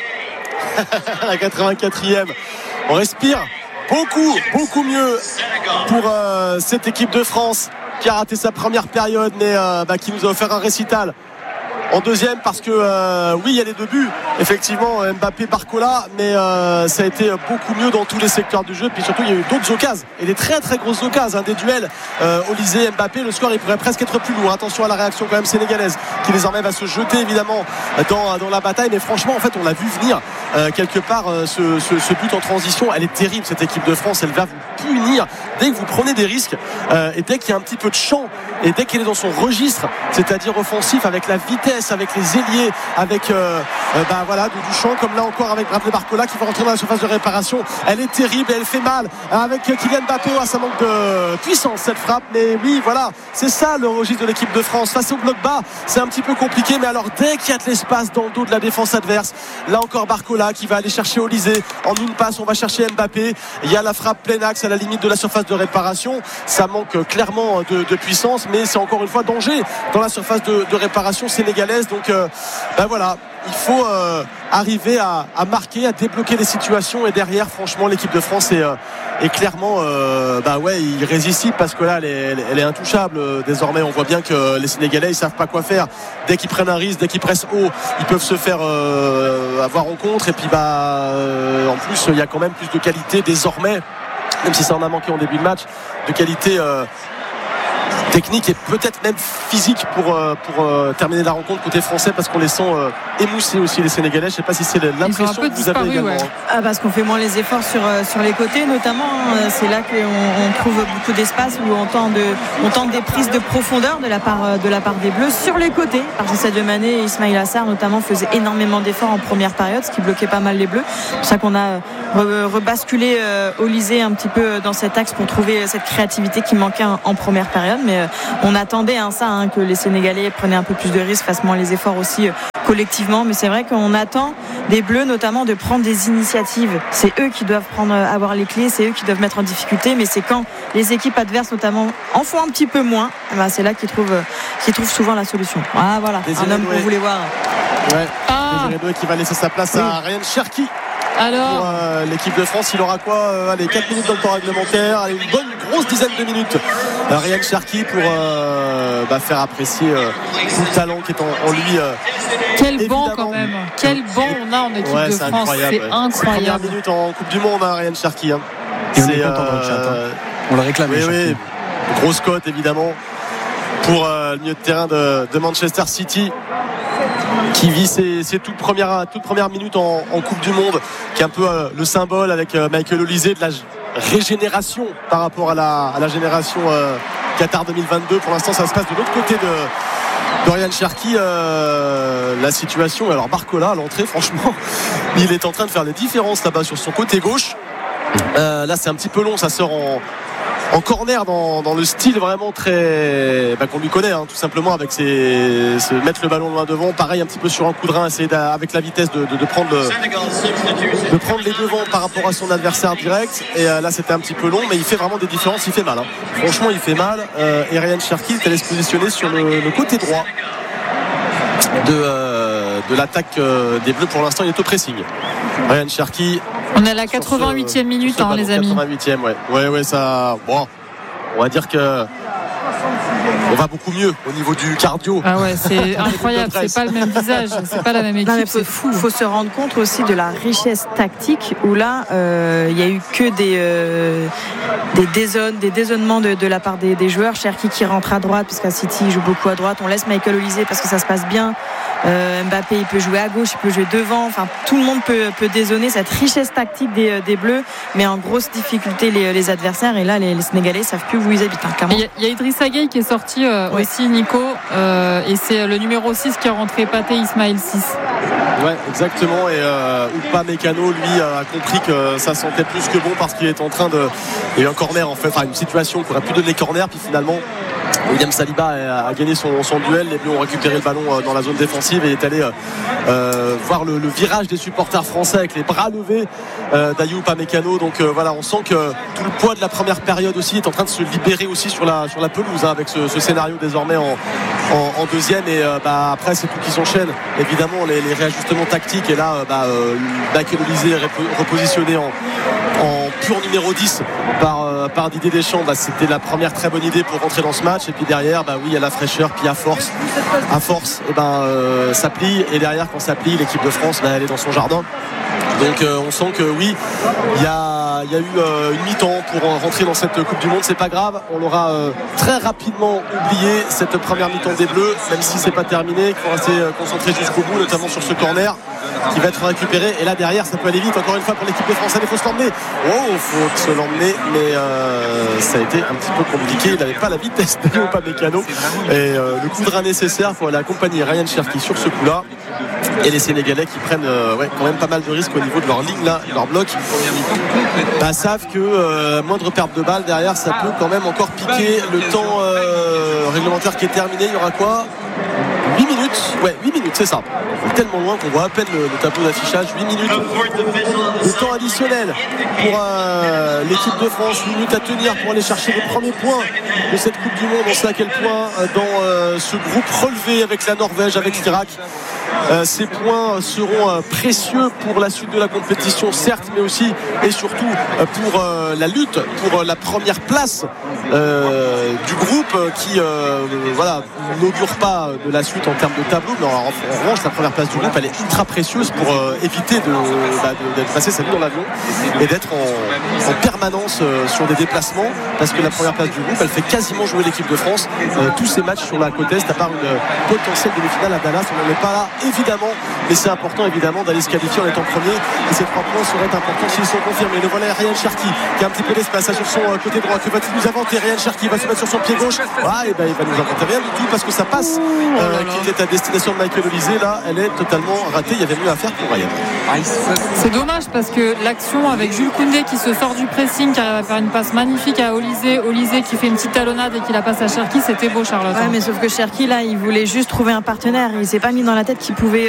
La quatre-vingt-quatrième. On respire beaucoup, beaucoup mieux pour euh, cette équipe de France qui a raté sa première période, mais euh, bah, qui nous a offert un récital en deuxième, parce que euh, oui, il y a les deux buts effectivement, Mbappé, Barcola, mais euh, ça a été beaucoup mieux dans tous les secteurs du jeu. Puis surtout il y a eu d'autres occasions, et des très très grosses occasions, hein, des duels euh, Olise, Mbappé. Le score il pourrait presque être plus lourd. Attention à la réaction quand même sénégalaise, qui désormais va se jeter évidemment dans, dans la bataille. Mais franchement en fait on l'a vu venir euh, quelque part, euh, ce, ce, ce but en transition. Elle est terrible cette équipe de France, elle va vous punir dès que vous prenez des risques, euh, et dès qu'il y a un petit peu de champ, et dès qu'elle est dans son registre, c'est-à-dire offensif, avec la vitesse, avec les ailiers, avec euh, euh, bah, voilà, du, du champ, comme là encore avec Bradley Barcola qui va rentrer dans la surface de réparation. Elle est terrible et elle fait mal avec Kylian Mbappé. Ah, ça manque de puissance cette frappe, mais oui voilà, c'est ça le registre de l'équipe de France. Face au bloc bas c'est un petit peu compliqué, mais alors dès qu'il y a de l'espace dans le dos de la défense adverse, là encore Barcola qui va aller chercher Olise en une passe. On va chercher Mbappé, il y a la frappe plein axe à la limite de la surface de réparation. Ça manque clairement de, de puissance, mais c'est encore une fois danger dans la surface de, de réparation sénégalaise. Donc euh, ben voilà, il faut euh, arriver à, à marquer, à débloquer les situations, et derrière franchement l'équipe de France est, euh, est clairement euh, bah ouais, irrésistible, parce que là elle est, elle est intouchable. Désormais on voit bien que les Sénégalais ils savent pas quoi faire. Dès qu'ils prennent un risque, dès qu'ils pressent haut, ils peuvent se faire euh, avoir en contre, et puis bah euh, en plus il y a quand même plus de qualité désormais, même si ça en a manqué en début de match, de qualité euh, technique et peut-être même physique pour, euh, pour euh, terminer la rencontre côté français, parce qu'on les sent euh, émoussés aussi les Sénégalais. Je ne sais pas si c'est l'impression que vous disparu, avez également. ouais. Ah, parce qu'on fait moins les efforts sur, sur les côtés notamment, hein. C'est là qu'on on trouve beaucoup d'espace, où on tente, de, on tente des prises de profondeur de la part, de la part des Bleus sur les côtés, parce que Sadio Mané et Ismaïla Sarr notamment faisaient énormément d'efforts en première période, ce qui bloquait pas mal les Bleus. C'est pour ça qu'on a re, rebasculé euh, Olysée un petit peu dans cet axe pour trouver cette créativité qui manquait en, en première période, mais euh, on attendait hein, ça, hein, que les Sénégalais prenaient un peu plus de risques, fassent moins les efforts aussi euh, collectivement, mais c'est vrai qu'on attend des Bleus notamment de prendre des initiatives. C'est eux qui doivent prendre, avoir les clés, c'est eux qui doivent mettre en difficulté, mais c'est quand les équipes adverses notamment en font un petit peu moins, ben c'est là qu'ils trouvent, qu'ils trouvent souvent la solution. Ah voilà, Désiré un homme qu'on voulait voir. Ouais. Ah. Désiré Doué qui va laisser sa place oui. à Ryan Cherki. Alors pour euh, l'équipe de France, il aura quoi euh, allez, quatre minutes dans le temps réglementaire, allez, une bonne grosse dizaine de minutes. Euh, Ryan Cherki pour euh, bah, faire apprécier euh, tout le talent qui est en, en lui. Euh, Quel banc quand même. Quel banc on a en équipe ouais, de c'est France. incroyable, c'est ouais. incroyable. Première minute en Coupe du Monde, hein, Ryan Cherki. Hein. Et on est content dans le chat. Hein. On le réclame. Oui, oui. Grosse cote évidemment pour euh, le milieu de terrain de, de Manchester City, qui vit ses, ses toutes, premières, toutes premières minutes en, en Coupe du Monde, qui est un peu euh, le symbole avec euh, Michael Olysée de la régénération par rapport à la, à la génération euh, Qatar deux mille vingt-deux. Pour l'instant ça se passe de l'autre côté de, de Ryan Cherki. Euh, la situation, alors Barcola à l'entrée, franchement il est en train de faire des différences là-bas sur son côté gauche. Euh, là c'est un petit peu long, ça sort en en corner dans, dans le style vraiment très bah, qu'on lui connaît, hein, tout simplement, avec ses, ses mettre le ballon loin devant, pareil un petit peu sur un coup de rein, essayer avec la vitesse de, de, de prendre le, de prendre les devants par rapport à son adversaire direct. Et euh, là c'était un petit peu long, mais il fait vraiment des différences, il fait mal, hein. Franchement il fait mal. euh, et Ryan Cherki est allé se positionner sur le, le côté droit de, euh, de l'attaque euh, des Bleus. Pour l'instant il est au pressing, Ryan Cherki. On est à la quatre-vingt-huitième minute, hein, les amis. quatre-vingt-huitième, ouais. Ouais, ouais, ça. Bon, on va dire que on va beaucoup mieux au niveau du cardio. Ah ouais, c'est incroyable. C'est pas le même visage, c'est pas la même équipe. C'est fou. Il faut se rendre compte aussi de la richesse tactique, où là, il euh, y a eu que des euh, des, dézone, des dézonnements de, de la part des, des joueurs. Cherki qui rentre à droite, parce qu'à City il joue beaucoup à droite. On laisse Michael Olysée parce que ça se passe bien. Euh, Mbappé il peut jouer à gauche, il peut jouer devant, enfin tout le monde peut, peut dézonner. Cette richesse tactique des, des Bleus met en grosse difficulté les, les adversaires, et là les, les Sénégalais ne savent plus où ils habitent, hein, clairement. Il y, y a Idrissa Gueye qui est sorti euh, oui. aussi, Nico, euh, et c'est le numéro six qui est rentré, Pathé Ismaël six. Ouais, exactement. Et euh, Oupa Mécano lui a compris que ça sentait plus que bon, parce qu'il est en train de, il y a eu un corner en fait, enfin une situation qui aurait pu donner corner, puis finalement William Saliba a gagné son, son duel. Les Bleus ont récupéré le ballon dans la zone défensive et est allé euh, voir le, le virage des supporters français avec les bras levés euh, d'Ayoub Upamecano. Donc euh, voilà, on sent que tout le poids de la première période aussi est en train de se libérer aussi sur la, sur la pelouse, hein, avec ce, ce scénario désormais en, en, en deuxième. Et euh, bah, après c'est tout qui s'enchaîne, évidemment les, les réajustements tactiques. Et là bah, euh, Michael Olysée est repositionné en, en pur numéro dix par, euh, par Didier Deschamps. Bah, c'était la première très bonne idée pour rentrer dans ce match. Et puis derrière, bah oui, il y a la fraîcheur, puis à force, à force, et ben euh, ça plie. Et derrière, quand ça plie, l'équipe de France, bah, elle est dans son jardin. Donc euh, on sent que oui, il y a, y a eu euh, une mi-temps pour rentrer dans cette Coupe du Monde. C'est pas grave, on aura euh, très rapidement oublié cette première mi-temps des Bleus, même si c'est pas terminé, qu'il faut rester euh, concentré jusqu'au bout, notamment sur ce corner qui va être récupéré. Et là derrière, ça peut aller vite encore une fois pour l'équipe de France. Il faut se l'emmener. Oh, il faut se l'emmener, mais euh, ça a été un petit peu compliqué. Il n'avait pas la vitesse de Upamecano et euh, le coup de rein nécessaire pour aller accompagner Ryan Cherki sur ce coup-là. Et les Sénégalais qui prennent euh, ouais, quand même pas mal de risques au niveau de leur ligne là, leur bloc, bah, savent que euh, moindre perte de balle derrière, ça peut quand même encore piquer. Le temps euh, réglementaire qui est terminé, il y aura quoi, huit minutes minutes. Ouais, huit minutes, c'est ça. On est tellement loin qu'on voit à peine le, le tableau d'affichage. huit minutes de temps additionnel pour euh, l'équipe de France. huit minutes à tenir pour aller chercher les premiers points de cette Coupe du Monde. On sait à quel point euh, dans euh, ce groupe relevé avec la Norvège, avec l'Irak, Euh, ces points seront euh, précieux pour la suite de la compétition, certes, mais aussi et surtout euh, pour euh, la lutte pour euh, la première place euh, du groupe euh, qui euh, voilà, n'augure pas de la suite en termes de tableau, mais en, en revanche la première place du groupe elle est ultra précieuse pour euh, éviter de, bah, de, d'être passé sa vie dans l'avion et d'être en, en permanence euh, sur des déplacements, parce que la première place du groupe elle fait quasiment jouer l'équipe de France euh, tous ces matchs sur la côte est, à part une euh, potentielle demi-finale à Dallas. On n'en est pas là évidemment, mais c'est important évidemment d'aller se qualifier en étant premier, et ces trois points seraient importants s'ils sont confirmés. Le voilà Ryan Cherki qui a un petit peu d'espace sur son côté droit. Que va-t-il nous inventer? Ryan Cherki va se mettre sur son pied gauche. Ah, et ben il va nous inventer rien du tout, parce que ça passe euh, qui était à destination de Michael Olysée. Là elle est totalement ratée, il y avait mieux à faire pour Ryan. C'est dommage parce que l'action avec Jules Koundé qui se sort du pressing, qui arrive à faire une passe magnifique à Olysée, Olysée qui fait une petite talonnade et qui la passe à Cherki, c'était beau, Charlotte. Ouais, mais sauf que Cherki là il voulait juste trouver un partenaire, il s'est pas mis dans la tête qu'il pouvait